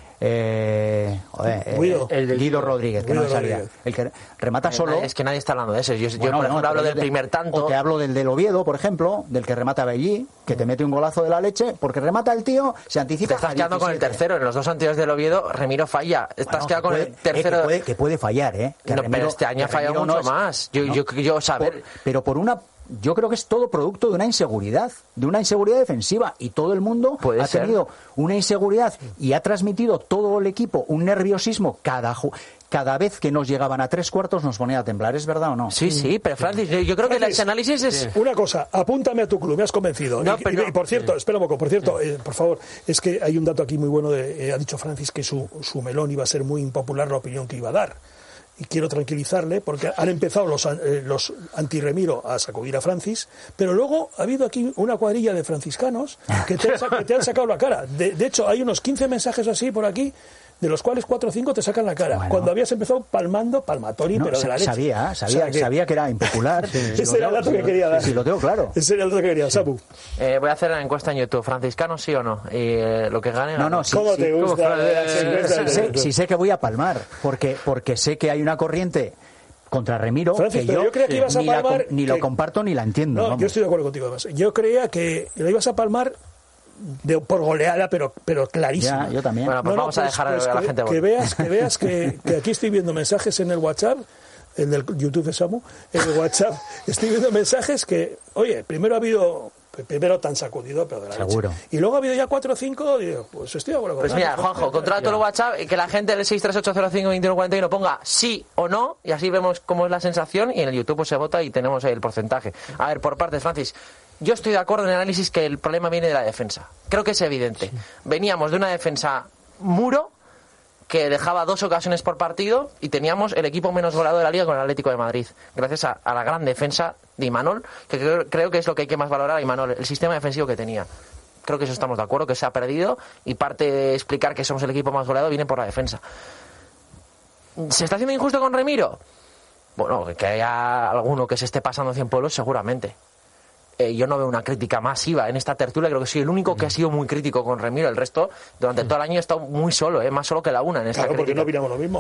eh, joder, eh, Guido. el de Guido Rodríguez, que Guido no me salía. Rodríguez. El que remata Eh, solo. Es que nadie está hablando de eso. Yo, yo, Bueno, por no, ejemplo, hablo pero del yo te- primer tanto. O te hablo del del Oviedo, por ejemplo, del que remata Bellí, que te mete un golazo de la leche, porque remata el tío, se anticipa. Te estás a quedando con el diecisiete. tercero. En los dos anteriores del Oviedo, Remiro falla. Estás Bueno, quedado con que el puede- eh, tercero. que, puede, que puede fallar, ¿eh? Que No, Remiro- pero este año ha que fallado Remiro mucho no es- más. Yo, no. yo, yo saber. Por- pero por una. Yo creo que es todo producto de una inseguridad, de una inseguridad defensiva. Y todo el mundo Puede ha ser. tenido una inseguridad y ha transmitido todo el equipo un nerviosismo cada ju- cada vez que nos llegaban a tres cuartos nos ponía a temblar. ¿Es verdad o no? Sí, sí, pero Francis, yo, yo creo que Francis, ese análisis es. Una cosa, apúntame a tu club, me has convencido. No, y, pero- y- y por cierto, espera un poco, por cierto, eh, por favor, es que hay un dato aquí muy bueno, de, eh, ha dicho Francis que su, su melón iba a ser muy impopular la opinión que iba a dar. Y quiero tranquilizarle porque han empezado los, eh, los anti-Remiro a sacudir a Francis, pero luego ha habido aquí una cuadrilla de franciscanos que te han, sa- que te han sacado la cara. De, de hecho, hay unos quince mensajes así por aquí, de los cuales cuatro o cinco te sacan la cara. Bueno. Cuando habías empezado palmando, palmatori, No, pero de sa- la leche. sabía, O sabía, sea que- sabía que era impopular. Sí, Ese lo era el tengo- dato que quería dar. Sí, lo tengo claro. Ese era el dato que quería, Sabu. Eh, voy a hacer la encuesta en YouTube. ¿Franciscano sí o no? Y eh, lo que gane. No, gana. no, sí, ¿Cómo sí. te gusta? ¿Cómo fue? las Eh, encuestas? Sí sé, sí sé que voy a palmar, porque, porque sé que hay una corriente contra Remiro Francis, que pero yo, yo creía que ibas a ni, la palmar com- ni lo que- comparto ni la entiendo. No, vamos. yo estoy de acuerdo contigo además. Yo creía que lo ibas a palmar de, por goleada, pero, pero clarísima. Ya, yo también. Bueno, pues No, no, vamos a pues- dejar pues a la que, gente que votar. veas, que veas que, que aquí estoy viendo mensajes en el WhatsApp, el del YouTube de Samu, en el WhatsApp, estoy viendo mensajes que, oye, primero ha habido, primero tan sacudido, pero de la Seguro. leche. Y luego ha habido ya cuatro o cinco, digo, pues estoy de acuerdo con Pues mira, Francis. Juanjo, controla todo el WhatsApp y que la gente del seis tres ocho cero cinco dos uno cuatro uno ponga sí o no y así vemos cómo es la sensación y en el YouTube pues se vota y tenemos ahí el porcentaje. A ver, por partes, Francis, yo estoy de acuerdo en el análisis que el problema viene de la defensa. Creo que es evidente. Veníamos de una defensa muro que dejaba dos ocasiones por partido y teníamos el equipo menos goleado de la Liga con el Atlético de Madrid. Gracias a, a la gran defensa de Imanol, que creo, creo que es lo que hay que más valorar a Imanol, el sistema defensivo que tenía. Creo que eso estamos de acuerdo, que se ha perdido y parte de explicar que somos el equipo más goleado viene por la defensa. ¿Se está haciendo injusto con Remiro? Bueno, que haya alguno que se esté pasando cien pueblos, seguramente. Eh, yo no veo una crítica masiva en esta tertulia, creo que soy el único que ha sido muy crítico con Remiro. El resto, durante todo el año he estado muy solo, eh, más solo que la una en esta Claro, porque crítica. no opinamos lo mismo.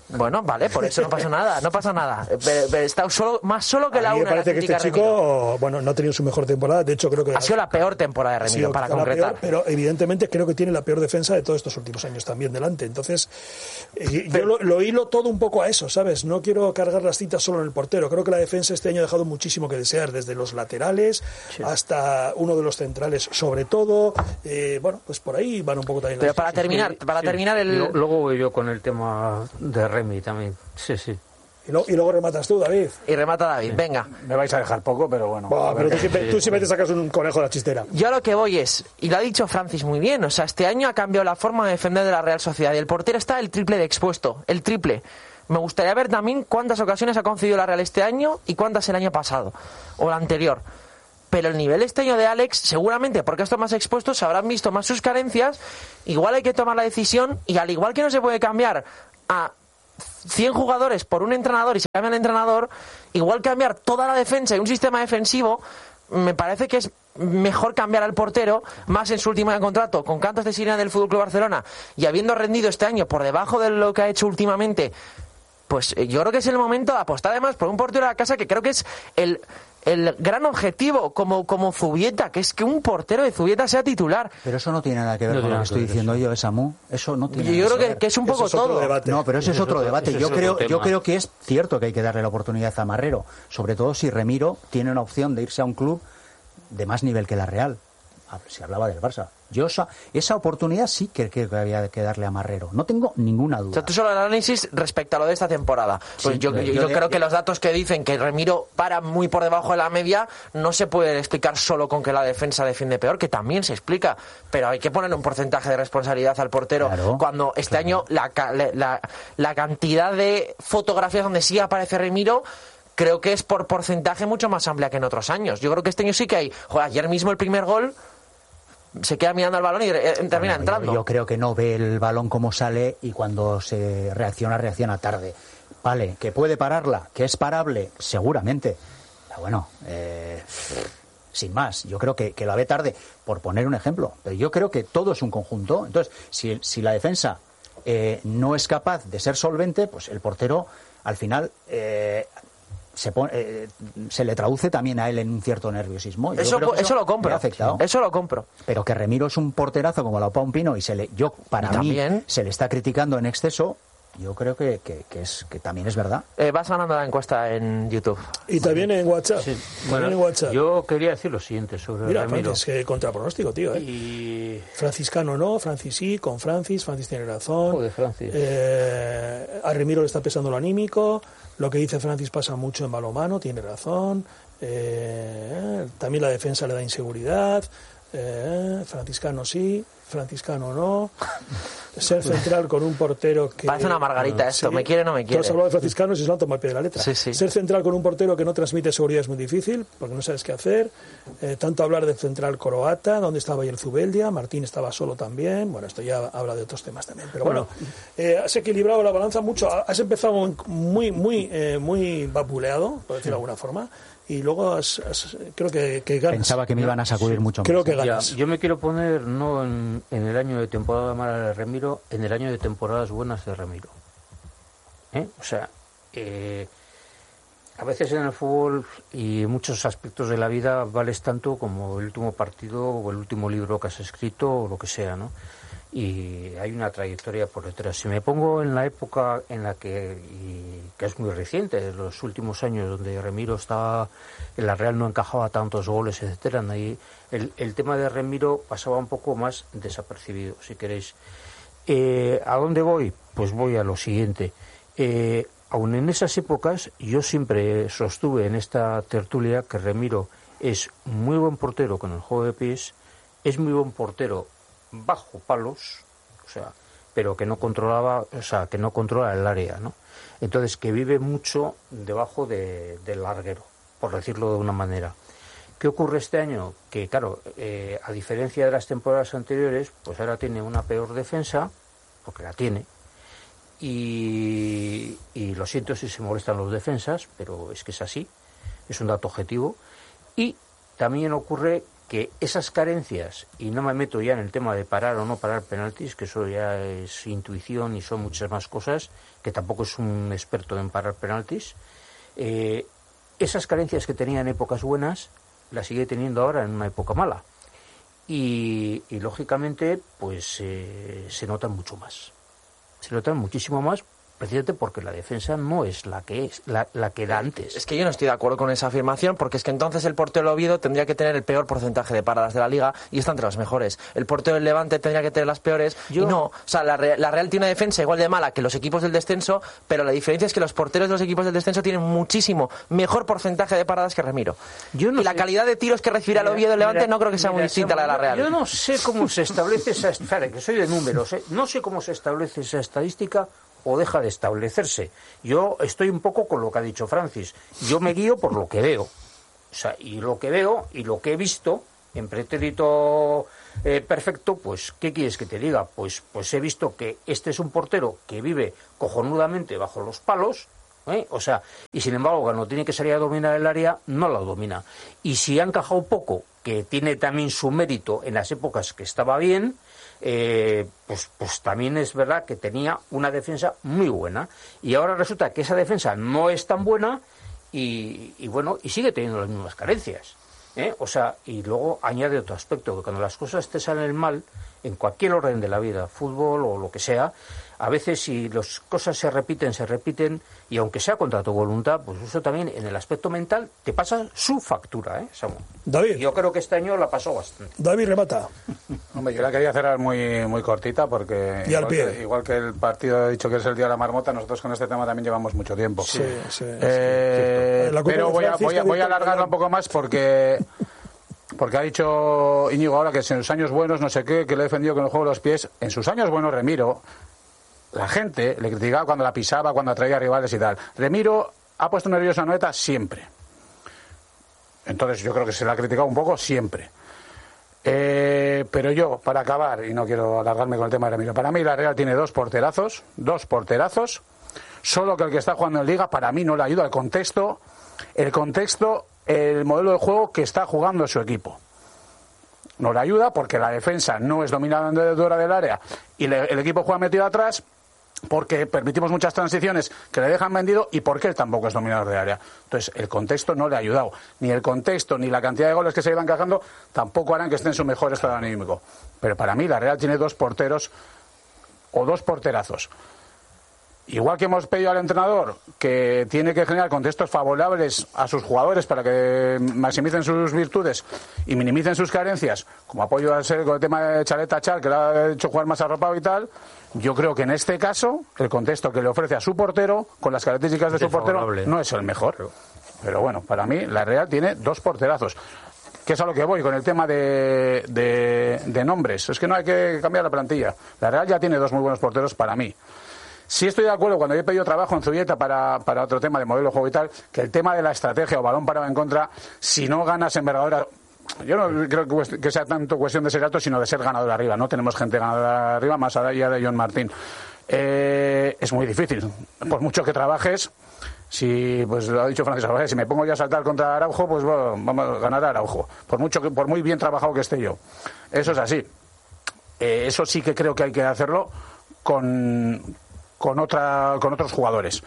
Bueno, vale, por eso no pasa nada, no pasa nada. Pero, pero está solo, más solo que a la mí una. me parece que este chico, Remiro. bueno, no ha tenido su mejor temporada. De hecho, creo que ha sido la peor temporada de Remiro, para concretar. Peor, pero evidentemente creo que tiene la peor defensa de todos estos últimos años también delante. Entonces, eh, pero, yo lo, lo hilo todo un poco a eso, ¿sabes? No quiero cargar las citas solo en el portero. Creo que la defensa este año ha dejado muchísimo que desear, desde los laterales sí. hasta uno de los centrales, sobre todo. Eh, bueno, pues por ahí van un poco también. Pero para terminar, sí, para sí. terminar el. Luego voy yo con el tema de Remy también. Sí, sí. Y, lo, y luego rematas tú, David. Y remata David, sí. venga. Me vais a dejar poco, pero bueno. Bah, pero tú siempre, tú siempre te sacas un conejo de la chistera. Yo a lo que voy es, y lo ha dicho Francis muy bien, o sea, este año ha cambiado la forma de defender de la Real Sociedad. Y el portero está el triple de expuesto, el triple. Me gustaría ver también cuántas ocasiones ha concedido la Real este año y cuántas el año pasado, o el anterior. Pero el nivel este año de Alex, seguramente porque estos más expuestos se habrán visto más sus carencias. Igual hay que tomar la decisión, y al igual que no se puede cambiar a cien jugadores por un entrenador y se cambia el entrenador, igual cambiar toda la defensa y un sistema defensivo, me parece que es mejor cambiar al portero, más en su último año de contrato, con cantos de sirena del F C Barcelona y habiendo rendido este año por debajo de lo que ha hecho últimamente. Pues yo creo que es el momento de apostar además por un portero de la casa, que creo que es el, el gran objetivo, como, como Zubieta, que es que un portero de Zubieta sea titular. Pero eso no tiene nada que ver no con lo que estoy diciendo eso. yo, Samu. Eso no tiene yo nada creo que que, que es un poco es todo. Debate. No, pero ese es otro debate. Ese yo es creo, otro yo creo que es cierto que hay que darle la oportunidad a Marrero, sobre todo si Remiro tiene una opción de irse a un club de más nivel que la Real. Se hablaba del Barça. Yo esa, esa oportunidad sí que creo que había que darle a Marrero. No tengo ninguna duda. O sea, tú solo el análisis respecto a lo de esta temporada. Pues sí, yo, yo, yo, yo creo que los datos que dicen que Remiro para muy por debajo de la media no se puede explicar solo con que la defensa defiende peor, que también se explica. Pero hay que poner un porcentaje de responsabilidad al portero. Claro, cuando este claro. año la, la, la cantidad de fotografías donde sí aparece Remiro, creo que es por porcentaje mucho más amplia que en otros años. Yo creo que este año sí que hay. Joder, ayer mismo el primer gol se queda mirando al balón y eh, termina bueno, entrando. Yo, yo creo que no ve el balón como sale, y cuando se reacciona, reacciona tarde. Vale, que puede pararla, que es parable, seguramente. Pero bueno, eh, sin más, yo creo que, que la ve tarde, por poner un ejemplo. Pero yo creo que todo es un conjunto. Entonces, si, si la defensa eh, no es capaz de ser solvente, pues el portero, al final... Eh, Se, pone, eh, se le traduce también a él en un cierto nerviosismo. Yo eso, creo que eso, eso lo compro. Afectado. Eso lo compro. Pero que Remiro es un porterazo como la un Pino y se le, yo para mí ¿También? se le está criticando en exceso. Yo creo que, que, que, es, que también es verdad. Eh, vas ganando la encuesta en YouTube. Y también en WhatsApp. Sí. También bueno, en WhatsApp. Yo quería decir lo siguiente sobre Mira, Remiro. Francis, que contrapronóstico, tío. ¿eh? Y... Franciscano no, Francis sí, con Francis. Francis tiene razón. Joder, Francis. Eh, a Remiro le está pesando lo anímico. Lo que dice Francis pasa mucho en balonmano, tiene razón. Eh, también la defensa le da inseguridad. Eh, Franciscano sí, Franciscano no. Ser central con un portero que... Parece una margarita no, esto, sí. me quiere o no me quiere. Tú has hablado de franciscanos y se lo han tomado al pie de la letra. Sí, sí. Ser central con un portero que no transmite seguridad es muy difícil, porque no sabes qué hacer. Eh, tanto hablar del central croata, donde estaba ayer Zubeldia, Martín estaba solo también. Bueno, esto ya habla de otros temas también. Pero bueno, eh, has equilibrado la balanza mucho. Has empezado muy, muy, eh, muy vapuleado, por decirlo de alguna forma. Y luego has, has, creo que, que ganas. Pensaba que me iban a sacudir mucho más. Creo que ganas. Ya, yo me quiero poner no en, en el año de temporada mala de Remiro, en el año de temporadas buenas de Remiro. ¿Eh? O sea, eh, a veces en el fútbol y en muchos aspectos de la vida vales tanto como el último partido o el último libro que has escrito o lo que sea, ¿no? Y hay una trayectoria por detrás. Si me pongo en la época en la que, y que es muy reciente, de los últimos años, donde Remiro estaba en la Real, no encajaba tantos goles, etcétera, y el, el tema de Remiro pasaba un poco más desapercibido, si queréis. Eh, ¿A dónde voy? Pues voy a lo siguiente. Eh, aun en esas épocas, yo siempre sostuve en esta tertulia que Remiro es muy buen portero con el juego de pies, es muy buen portero bajo palos, o sea, pero que no controlaba, o sea, que no controla el área, ¿no? Entonces, que vive mucho debajo de, del larguero, por decirlo de una manera. ¿Qué ocurre este año? Que, claro, eh, a diferencia de las temporadas anteriores, pues ahora tiene una peor defensa, porque la tiene, y, y lo siento si se molestan los defensas, pero es que es así, es un dato objetivo, y también ocurre que esas carencias, y no me meto ya en el tema de parar o no parar penaltis, que eso ya es intuición y son muchas más cosas, que tampoco es un experto en parar penaltis, eh, esas carencias que tenía en épocas buenas, las sigue teniendo ahora en una época mala. Y, y lógicamente, pues eh, se notan mucho más. Se notan muchísimo más, precisamente porque la defensa no es la que es, la, la que era antes. Es que yo no estoy de acuerdo con esa afirmación, porque es que entonces el portero del Oviedo tendría que tener el peor porcentaje de paradas de la liga y está entre las mejores. El portero del Levante tendría que tener las peores yo... y no. O sea, la, Re- la Real tiene una defensa igual de mala que los equipos del descenso, pero la diferencia es que los porteros de los equipos del descenso tienen muchísimo mejor porcentaje de paradas que Remiro. Yo no y la sé... calidad de tiros que recibirá el Oviedo del Levante mira, no creo que sea mira, muy distinta a la de la Real. Yo no sé cómo se establece esa... Espera, que soy de números, ¿eh? No sé cómo se establece esa estadística o deja de establecerse. Yo estoy un poco con lo que ha dicho Francis. Yo me guío por lo que veo. O sea, y lo que veo y lo que he visto en pretérito eh, perfecto, pues, ¿qué quieres que te diga? Pues, pues he visto que este es un portero que vive cojonudamente bajo los palos, ¿eh? O sea, y sin embargo, cuando tiene que salir a dominar el área, no la domina. Y si ha encajado poco, que tiene también su mérito en las épocas que estaba bien, Eh, pues, pues también es verdad que tenía una defensa muy buena y ahora resulta que esa defensa no es tan buena y, y bueno, y sigue teniendo las mismas carencias, ¿eh? O sea, y luego añade otro aspecto, que cuando las cosas te salen mal en cualquier orden de la vida, fútbol o lo que sea, a veces si las cosas se repiten, se repiten, y aunque sea contra tu voluntad, pues eso también en el aspecto mental te pasa su factura, ¿eh, Samu? David. Yo creo que este año la pasó bastante. David, remata. Hombre, yo la quería cerrar muy muy cortita porque y al igual, pie. Que, igual que el partido ha dicho que es el día de la marmota, nosotros con este tema también llevamos mucho tiempo. Sí, sí. Eh, sí. Pero voy a, voy a, voy a alargarla un poco más porque... Porque ha dicho Íñigo ahora que en sus años buenos, no sé qué, que le he defendido con el juego de los pies. En sus años buenos, Remiro, la gente le criticaba cuando la pisaba, cuando atraía rivales y tal. Remiro ha puesto nervioso a Noeta siempre. Entonces yo creo que se la ha criticado un poco siempre. Eh, pero yo, para acabar, y no quiero alargarme con el tema de Remiro, para mí la Real tiene dos porterazos, dos porterazos, solo que el que está jugando en Liga para mí no le ayuda al contexto, el contexto... el modelo de juego que está jugando su equipo. No le ayuda porque la defensa no es dominadora del área y le, el equipo juega metido atrás, porque permitimos muchas transiciones que le dejan vendido y porque él tampoco es dominador del área. Entonces, el contexto no le ha ayudado. Ni el contexto ni la cantidad de goles que se iban encajando tampoco harán que esté en su mejor estado anímico. Pero para mí la Real tiene dos porteros o dos porterazos. Igual que hemos pedido al entrenador que tiene que generar contextos favorables a sus jugadores para que maximicen sus virtudes y minimicen sus carencias, como apoyo a ser con el tema de Chaleta Chal, que le ha hecho jugar más arropado y tal, yo creo que en este caso el contexto que le ofrece a su portero, con las características de su portero, no es el mejor. Pero bueno, para mí la Real tiene dos porterazos. Que es a lo que voy con el tema de, de, de nombres. Es que no hay que cambiar la plantilla. La Real ya tiene dos muy buenos porteros para mí. Sí estoy de acuerdo cuando yo he pedido trabajo en Zubieta para, para otro tema de modelo de juego y tal, que el tema de la estrategia o balón parado en contra, si no ganas envergadura, yo no creo que sea tanto cuestión de ser alto, sino de ser ganador arriba. No tenemos gente ganadora arriba, más allá de John Martín. Eh, es muy difícil. Por mucho que trabajes, si, pues lo ha dicho Francis, si me pongo ya a saltar contra Araujo, pues bueno, vamos a ganar a Araujo. Por mucho que, por muy bien trabajado que esté yo. Eso es así. Eh, eso sí que creo que hay que hacerlo con... con otra con otros jugadores,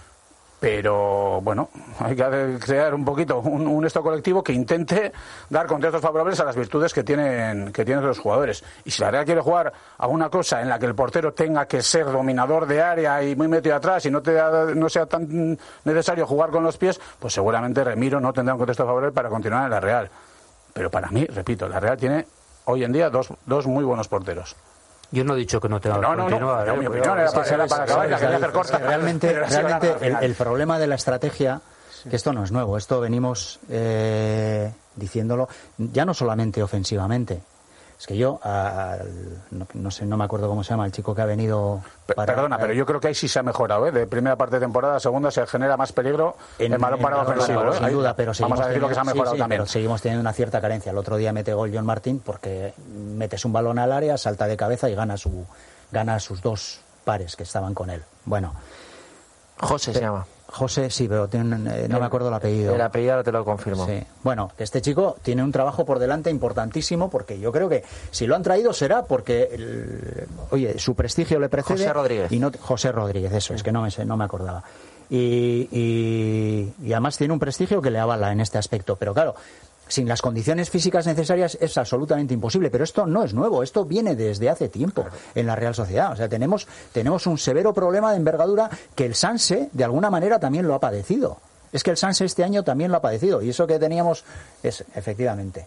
pero bueno, hay que crear un poquito un, un esto colectivo que intente dar contextos favorables a las virtudes que tienen que tienen los jugadores. Y si la Real quiere jugar a una cosa en la que el portero tenga que ser dominador de área y muy metido atrás y no te no sea tan necesario jugar con los pies, pues seguramente Remiro no tendrá un contexto favorable para continuar en la Real. Pero para mí, repito, la Real tiene hoy en día dos dos muy buenos porteros. Yo no he dicho que no tenga que no, no, continuar. No, no, mi opinión era para, era para acabar, la quería hacer corta. Realmente, realmente el, el problema de la estrategia, que esto no es nuevo, esto venimos eh, diciéndolo, ya no solamente ofensivamente. Es que yo, a, no, no sé, no me acuerdo cómo se llama, el chico que ha venido... Para, Perdona, pero yo creo que ahí sí se ha mejorado, ¿eh? De primera parte de temporada a segunda se genera más peligro en el balón parado ofensivo. No, sin ahí, duda, pero vamos a decir lo que se ha mejorado sí, sí, también. Pero seguimos teniendo una cierta carencia. El otro día mete gol John Martín porque metes un balón al área, salta de cabeza y gana su gana sus dos pares que estaban con él. Bueno. José se llama. José, sí, pero tiene, eh, no el, me acuerdo el apellido. El apellido ahora te lo confirmo. Sí. Bueno, que este chico tiene un trabajo por delante importantísimo, porque yo creo que si lo han traído será porque, el, oye, su prestigio le precede. José Rodríguez. Y no, José Rodríguez, eso, sí. Es que no me, no me acordaba. Y, y, y además tiene un prestigio que le avala en este aspecto. Pero claro, sin las condiciones físicas necesarias es absolutamente imposible. Pero esto no es nuevo, esto viene desde hace tiempo en la Real Sociedad. O sea, tenemos, tenemos un severo problema de envergadura que el Sanse, de alguna manera, también lo ha padecido. Es que el Sanse este año también lo ha padecido. Y eso que teníamos es, efectivamente...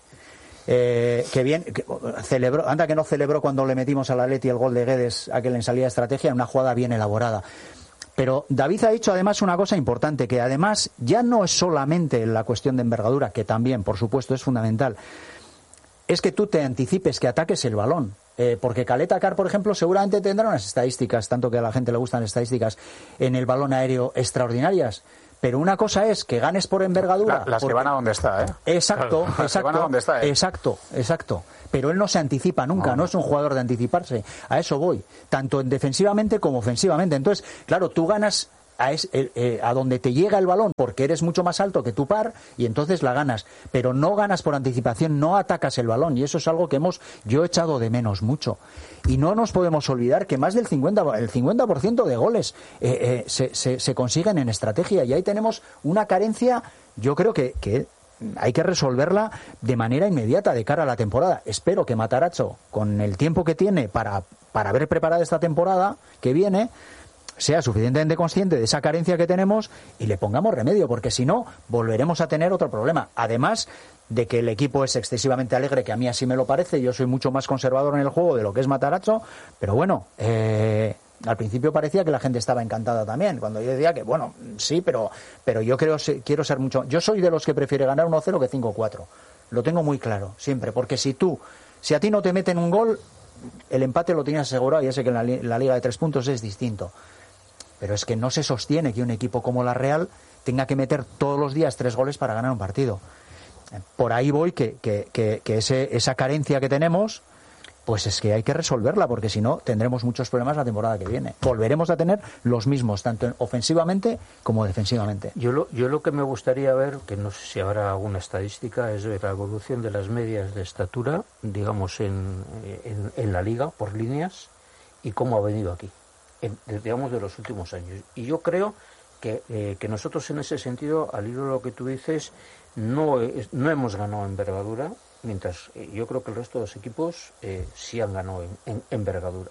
Eh, que bien, que celebró, anda que no celebró cuando le metimos al Atleti el gol de Guedes, aquel en salida de estrategia, en una jugada bien elaborada. Pero David ha dicho además una cosa importante, que además ya no es solamente la cuestión de envergadura, que también, por supuesto, es fundamental, es que tú te anticipes, que ataques el balón. Eh, porque Caleta Car, por ejemplo, seguramente tendrá unas estadísticas, tanto que a la gente le gustan estadísticas, en el balón aéreo extraordinarias. Pero una cosa es que ganes por envergadura. La, las porque... que van a donde está, ¿eh? Exacto, claro, exacto, van a donde está, ¿eh? exacto, exacto. Pero él no se anticipa nunca, no. no es un jugador de anticiparse. A eso voy, tanto en defensivamente como ofensivamente. Entonces, claro, tú ganas a, es, eh, eh, a donde te llega el balón porque eres mucho más alto que tu par y entonces la ganas. Pero no ganas por anticipación, no atacas el balón y eso es algo que hemos yo he echado de menos mucho. Y no nos podemos olvidar que más del cincuenta, el cincuenta por ciento de goles eh, eh, se, se, se consiguen en estrategia y ahí tenemos una carencia, yo creo que, que hay que resolverla de manera inmediata de cara a la temporada. Espero que Matarazzo, con el tiempo que tiene para, para haber preparado esta temporada que viene, sea suficientemente consciente de esa carencia que tenemos y le pongamos remedio, porque si no, volveremos a tener otro problema. Además de que el equipo es excesivamente alegre, que a mí así me lo parece, yo soy mucho más conservador en el juego de lo que es Matarazzo, pero bueno, eh, al principio parecía que la gente estaba encantada también, cuando yo decía que, bueno, sí, pero pero yo creo, quiero ser mucho... Yo soy de los que prefiere ganar uno cero que cinco cuatro. Lo tengo muy claro, siempre, porque si tú, si a ti no te meten un gol, el empate lo tienes asegurado, y ya sé que en la, en la liga de tres puntos es distinto. Pero es que no se sostiene que un equipo como la Real tenga que meter todos los días tres goles para ganar un partido. Por ahí voy, que, que, que, que ese, esa carencia que tenemos, pues es que hay que resolverla, porque si no tendremos muchos problemas la temporada que viene. Volveremos a tener los mismos, tanto ofensivamente como defensivamente. Yo lo, yo lo que me gustaría ver, que no sé si habrá alguna estadística, es ver la evolución de las medias de estatura, digamos, en, en, en la liga, por líneas, y cómo ha venido aquí, en, digamos, de los últimos años. Y yo creo que, eh, que nosotros en ese sentido, al hilo de lo que tú dices, no, no hemos ganado envergadura, mientras eh, yo creo que el resto de los equipos eh, sí han ganado en, en envergadura.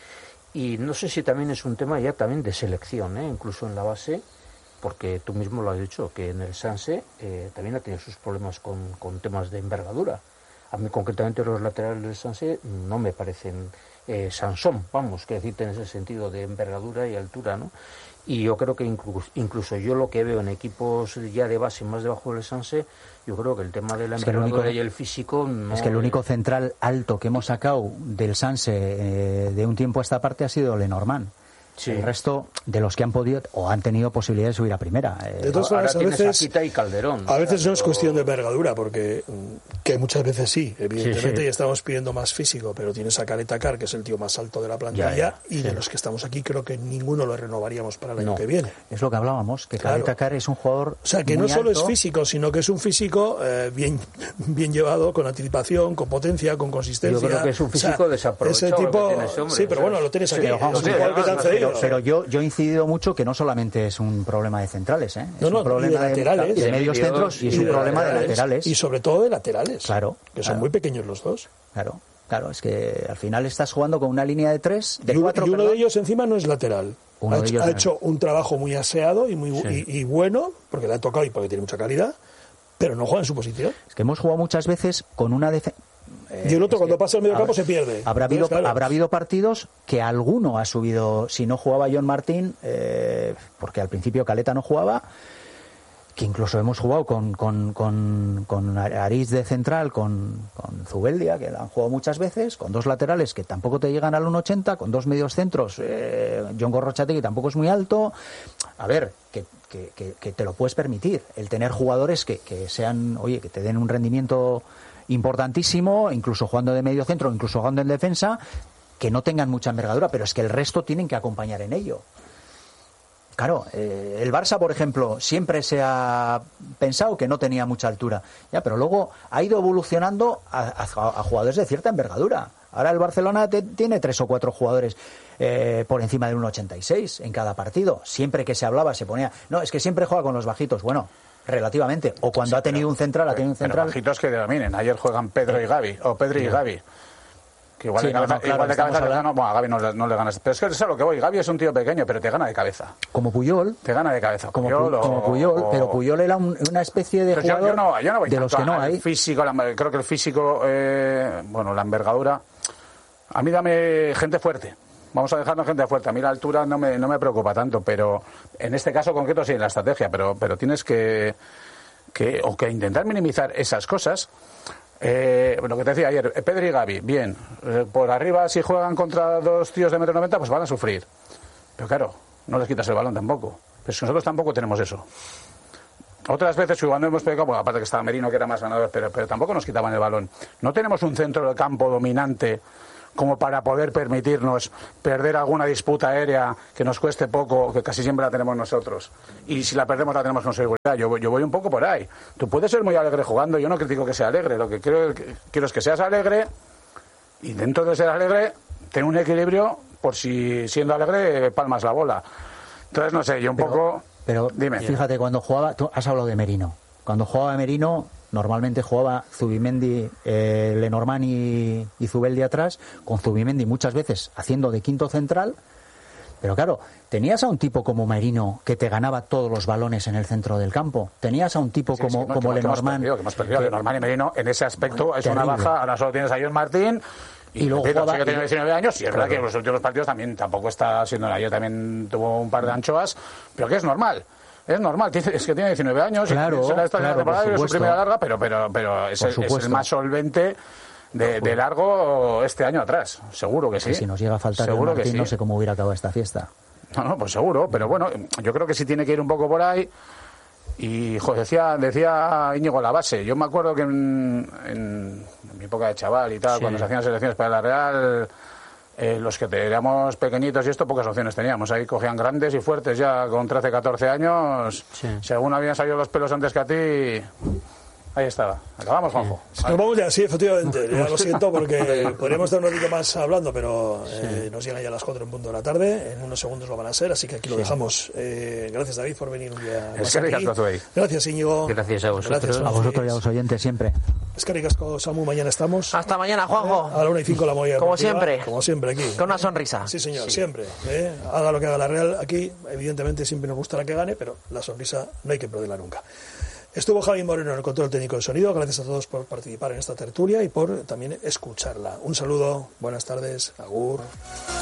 Y no sé si también es un tema ya también de selección, ¿eh? Incluso en la base, porque tú mismo lo has dicho, que en el Sanse eh, también ha tenido sus problemas con, con temas de envergadura. A mí concretamente los laterales del Sanse no me parecen eh, Sansón, vamos, que decirte en ese sentido de envergadura y altura, ¿no? Y yo creo que incluso, incluso yo lo que veo en equipos ya de base más debajo del Sanse, yo creo que el tema de la es envergadura que el único, y el físico no... Es que el único central alto que hemos sacado del Sanse eh, de un tiempo a esta parte ha sido Lenormand. Sí. El resto de los que han podido o han tenido posibilidad de subir a primera. Eh, de todas formas, a veces, a y Calderón, a veces no es cuestión de envergadura, porque que muchas veces sí, evidentemente, sí, sí. Y estamos pidiendo más físico, pero tienes a Caleta Car, que es el tío más alto de la plantilla, ya, ya, y sí. De los que estamos aquí creo que ninguno lo renovaríamos para el año no. que viene. Es lo que hablábamos, que claro. Caleta Car es un jugador O sea, que muy no solo alto. Es físico, sino que es un físico eh, bien, bien llevado, con anticipación, con potencia, con consistencia. Yo creo que es un físico o sea, desaprovechado. Ese tipo, ese hombre, sí, pero bueno, lo tienes aquí. Sí, vamos, es igual que te han cedido. Pero yo, yo incidido mucho que no solamente es un problema de centrales, ¿eh? es no, no, un problema de laterales, de, de medios de centros y, y es un de problema laterales, de laterales. Y sobre todo de laterales, claro, que claro. son muy pequeños los dos. Claro, claro, es que al final estás jugando con una línea de tres, de y, cuatro. Y uno perdón. de ellos encima no es lateral. Uno ha de hecho, ellos ha no. hecho un trabajo muy aseado y muy sí. y, y bueno, porque le ha tocado y porque tiene mucha calidad, pero no juega en su posición. Es que hemos jugado muchas veces con una defensa. Eh, y el otro cuando pasa el medio campo se pierde. Habrá habido, Entonces, claro. habrá habido partidos que alguno ha subido, si no jugaba John Martín, eh, porque al principio Caleta no jugaba, que incluso hemos jugado con, con, con, con Ariz de central, con, con Zubeldia, que la han jugado muchas veces, con dos laterales que tampoco te llegan al uno ochenta, con dos medios centros, eh, John Gorrochategui tampoco es muy alto. A ver, que, que, que, que te lo puedes permitir, el tener jugadores que, que sean, oye, que te den un rendimiento importantísimo, incluso jugando de medio centro, incluso jugando en defensa, que no tengan mucha envergadura, pero es que el resto tienen que acompañar en ello. claro, eh, el Barça, por ejemplo, siempre se ha pensado que no tenía mucha altura, ya, pero luego ha ido evolucionando a, a, a jugadores de cierta envergadura. Ahora el Barcelona te, tiene tres o cuatro jugadores eh, por encima del uno ochenta y seis en cada partido. Siempre que se hablaba se ponía, no, es que siempre juega con los bajitos. Bueno, relativamente. O cuando sí, ha tenido pero, un central, ha tenido un central. Pero bajitos que dominen. Ayer juegan Pedro y Gavi, o Pedri sí. y Gavi. Que igual, sí, de cabeza, no, no, claro, igual de cabeza hablando... no, bueno, a Gavi no, no le ganas. Pero es que es a lo que voy. Gavi es un tío pequeño, pero te gana de cabeza. Como Puyol. Te gana de cabeza. Como Puyol, Puyol, como Puyol o... pero Puyol era un, una especie de jugador yo, yo no, yo no voy de los que no hay. El físico, la, creo que el físico, eh, bueno, la envergadura. A mí dame gente fuerte. Vamos a dejarnos gente fuerte. A mí la altura no me, no me preocupa tanto, pero en este caso concreto sí, en la estrategia. Pero, pero tienes que, que, o que intentar minimizar esas cosas. Eh, lo que te decía ayer, Pedri y Gavi, bien. Eh, por arriba, si juegan contra dos tíos de metro noventa, pues van a sufrir. Pero claro, no les quitas el balón tampoco. Pero es que nosotros tampoco tenemos eso. Otras veces cuando hemos pegado, bueno, aparte que estaba Merino, que era más ganador, pero, pero tampoco nos quitaban el balón. No tenemos un centro del campo dominante como para poder permitirnos perder alguna disputa aérea que nos cueste poco, que casi siempre la tenemos nosotros. Y si la perdemos la tenemos con seguridad. Yo, yo voy un poco por ahí. Tú puedes ser muy alegre jugando, yo no critico que sea alegre. Lo que quiero, quiero es que seas alegre y dentro de ser alegre ten un equilibrio por si siendo alegre palmas la bola. Entonces, no sé, yo un pero, poco... Pero dime. Fíjate, cuando jugaba... Tú has hablado de Merino. Cuando jugaba Merino... Normalmente jugaba Zubimendi, eh, Lenormand y, y Zubeldi atrás, con Zubimendi muchas veces haciendo de quinto central. Pero claro, tenías a un tipo como Merino que te ganaba todos los balones en el centro del campo. Tenías a un tipo sí, como, sí, no, como que Lenormand. Que hemos perdido, que... Lenormand y Merino en ese aspecto bueno, es terrible. Una baja. Ahora solo tienes a John Martín. Y, y luego repito, jugaba, sí que tiene diecinueve años y es claro. verdad que en los últimos partidos también tampoco está siendo nada. Yo también tuvo un par de anchoas, pero que es normal. Es normal, es que tiene diecinueve años, claro, y será esta claro, temporada, es su primera larga, pero pero pero es, el, es el más solvente de, de largo este año atrás, seguro que sí. Que si nos llega a faltar seguro Martín, que sí. No sé cómo hubiera acabado esta fiesta. No, no, pues seguro, pero bueno, yo creo que sí tiene que ir un poco por ahí. Y joder, decía, decía Íñigo la base. Yo me acuerdo que en, en, en mi época de chaval y tal, sí. cuando se hacían selecciones para la Real... Eh, los que éramos pequeñitos y esto, pocas opciones teníamos. Ahí cogían grandes y fuertes ya con trece, catorce años. Sí. Si alguno habían salido los pelos antes que a ti, ahí estaba. Acabamos, Juanjo. Sí. Nos vamos ya, sí, efectivamente. Ya lo siento porque podríamos estar un ratito más hablando, pero eh, sí. nos llegan ya las cuatro en punto de la tarde. En unos segundos lo van a ser, así que aquí lo sí. dejamos. Eh, gracias, David, por venir un día es más que aquí. Gracias, Íñigo. Gracias a vosotros. Gracias, a vosotros y a los oyentes siempre. Es que ricasco, Samu, mañana estamos. Hasta mañana, Juanjo. A la una y cinco la movida. Como siempre. Como siempre aquí. Con una sonrisa. Sí, señor, sí. siempre. ¿eh? Haga lo que haga la Real aquí. Evidentemente siempre nos gustará que gane, pero la sonrisa no hay que perderla nunca. Estuvo Javi Moreno en el control técnico de sonido. Gracias a todos por participar en esta tertulia y por también escucharla. Un saludo, buenas tardes, agur.